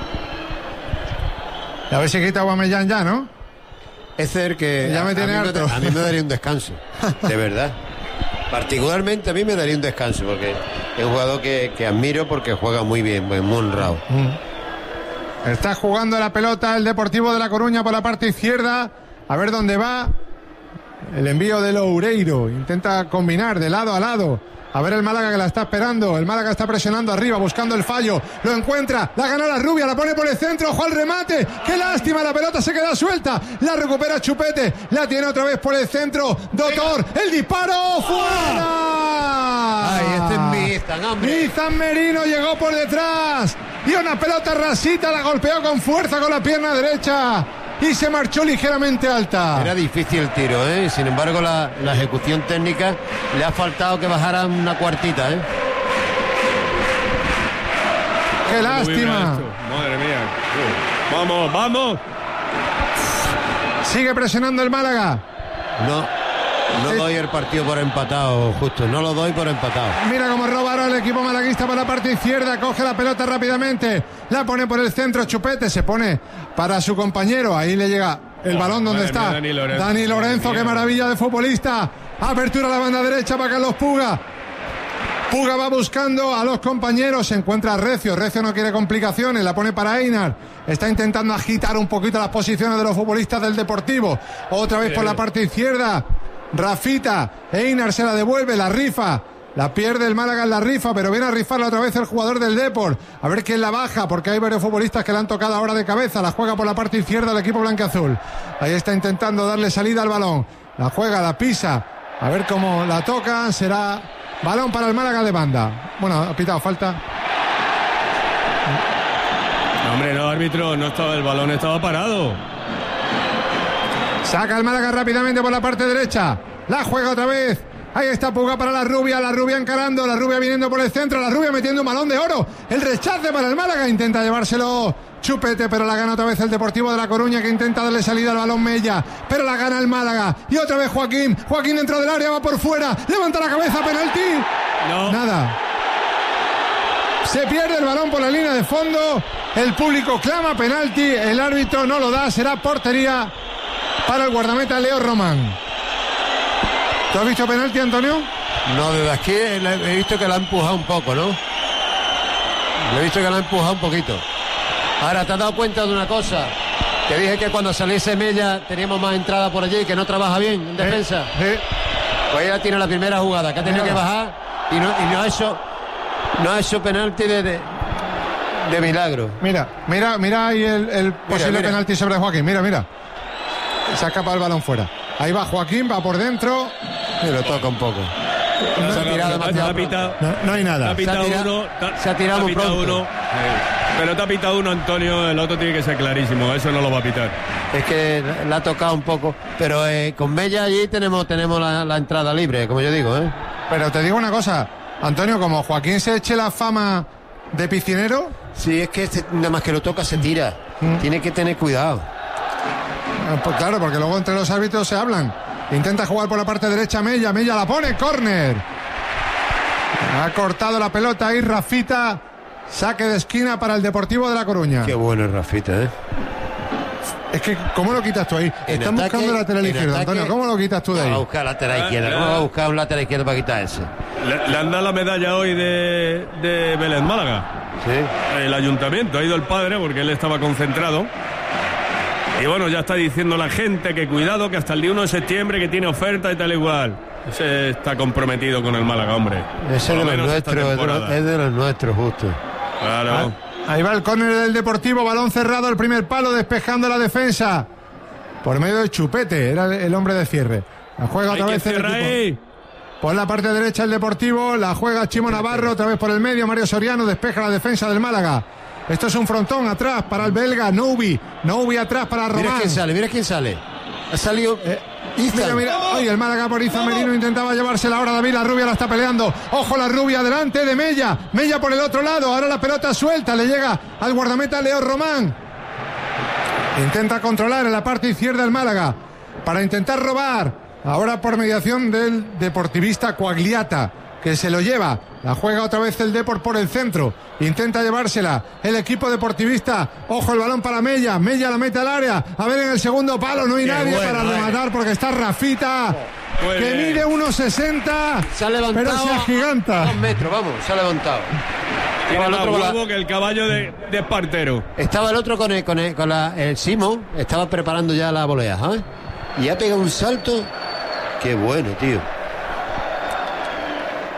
A ver si quita a Guamellán ya, ¿no? Es ser que ya me tiene harto. A mí me daría un descanso, de verdad. Particularmente a mí me daría un descanso, porque es un jugador que admiro porque juega muy bien, muy honrado. Está jugando la pelota el Deportivo de La Coruña por la parte izquierda. A ver dónde va. El envío de Loureiro. Intenta combinar de lado a lado. A ver el Málaga que la está esperando. El Málaga está presionando arriba, buscando el fallo. Lo encuentra, la gana la Rubia, la pone por el centro. Ojo al remate. ¡Qué lástima! La pelota se queda suelta. La recupera Chupete. La tiene otra vez por el centro. Doctor, el disparo. ¡Fuera! ¡Ay, este es Mizan, hombre! Mizan Merino llegó por detrás. Y una pelota rasita, la golpeó con fuerza con la pierna derecha. Y se marchó ligeramente alta. Era difícil el tiro, ¿eh? Sin embargo, la ejecución técnica le ha faltado que bajara una cuartita, ¿eh? ¡Qué lástima! Madre mía. ¡Vamos! Sigue presionando el Málaga. No doy el partido por empatado, justo. No lo doy por empatado. Mira cómo roba ahora el equipo malaguista por la parte izquierda. Coge la pelota rápidamente. La pone por el centro. Chupete se pone para su compañero. Ahí le llega el balón donde está. Dani Lorenzo, qué maravilla de futbolista. Apertura a la banda derecha para Carlos Puga. Puga va buscando a los compañeros. Se encuentra Recio. Recio no quiere complicaciones. La pone para Einar. Está intentando agitar un poquito las posiciones de los futbolistas del Deportivo. Otra vez por la parte izquierda. Rafita, Einar se la devuelve, la rifa, la pierde el Málaga en la rifa, pero viene a rifarla otra vez el jugador del Deport, a ver quién la baja, porque hay varios futbolistas que la han tocado ahora de cabeza, la juega por la parte izquierda el equipo blanquiazul, ahí está intentando darle salida al balón, la juega, la pisa, a ver cómo la toca, será balón para el Málaga de banda, bueno, ha pitado falta. No, hombre, no, árbitro, no estaba, el balón estaba parado. Saca el Málaga rápidamente por la parte derecha. La juega otra vez. Ahí está Puga para la Rubia encarando, la Rubia viniendo por el centro, la Rubia metiendo un balón de oro. El rechace para el Málaga, intenta llevárselo Chupete, pero la gana otra vez el Deportivo de La Coruña, que intenta darle salida al balón Mella, pero la gana el Málaga. Y otra vez Joaquín dentro del área, va por fuera, levanta la cabeza, penalti. No. Nada. Se pierde el balón por la línea de fondo, el público clama penalti, el árbitro no lo da, será portería para el guardameta Leo Román. ¿Tú has visto penalti, Antonio? No, desde aquí he visto que la ha empujado un poco, ¿no? He visto que la ha empujado un poquito. Ahora, ¿te has dado cuenta de una cosa? Te dije que cuando saliese Mella teníamos más entrada por allí, que no trabaja bien en defensa. Pues ella tiene la primera jugada, que ha tenido que bajar y no ha hecho penalti de milagro. Mira ahí el posible penalti sobre Joaquín, mira. Se ha escapado el balón fuera. Ahí va Joaquín, va por dentro. Y lo toca un poco. Se ha tirado demasiado. No hay nada. Se ha tirado muy pronto. Pero te ha pitado uno, Antonio, el otro tiene que ser clarísimo, eso no lo va a pitar. Es que la ha tocado un poco, pero con Mella allí tenemos la entrada libre, como yo digo, ¿eh? Pero te digo una cosa, Antonio, como Joaquín se eche la fama de piscinero... Sí, es que nada más que lo toca se tira, tiene que tener cuidado. Pues claro, porque luego entre los árbitros se hablan. Intenta jugar por la parte derecha Mella la pone, córner. Ha cortado la pelota ahí Rafita, saque de esquina para el Deportivo de La Coruña. Qué bueno es Rafita, ¿eh? Es que, ¿cómo lo quitas tú ahí? Están buscando el lateral izquierdo, Antonio. ¿Cómo lo quitas tú de ahí? Va a buscar lateral izquierda. ¿Cómo va a buscar un lateral izquierdo para quitar ese? Le han dado la medalla hoy de Vélez Málaga. Sí. El ayuntamiento, ha ido el padre porque él estaba concentrado. Y bueno, ya está diciendo la gente que cuidado, que hasta el día 1 de septiembre que tiene oferta y tal igual. Ese está comprometido con el Málaga, hombre. Ese es de los nuestros, es de los nuestros, justo. Claro. Ahí va el córner del Deportivo, balón cerrado al primer palo, despejando la defensa. Por medio de Chupete, era el hombre de cierre. La juega otra vez el equipo. Ahí. Por la parte derecha el Deportivo, la juega Chimo Navarro, otra vez por el medio, Mario Soriano, despeja la defensa del Málaga. Esto es un frontón atrás para el belga, Noubi atrás para Román. Mira quién sale. Ha salido... Mira. Ay, el Málaga por Izan Merino intentaba llevársela ahora David, la rubia la está peleando. Ojo la rubia delante de Mella por el otro lado, ahora la pelota suelta, le llega al guardameta Leo Román. Intenta controlar en la parte izquierda el Málaga para intentar robar, ahora por mediación del deportivista Coagliata, que se lo lleva. La juega otra vez el Depor por el centro. Intenta llevársela el equipo deportivista. Ojo el balón para Mella la mete al área. A ver en el segundo palo, no hay nadie para rematar porque está Rafita, que mide 1,60. Se ha levantado, pero se agiganta. 2 metros, vamos, se ha levantado. Tiene más huevo que el caballo de Espartero. Estaba el otro con el Simón, estaba preparando ya la volea, ¿sabes? Y ha pegado un salto. Qué bueno, tío.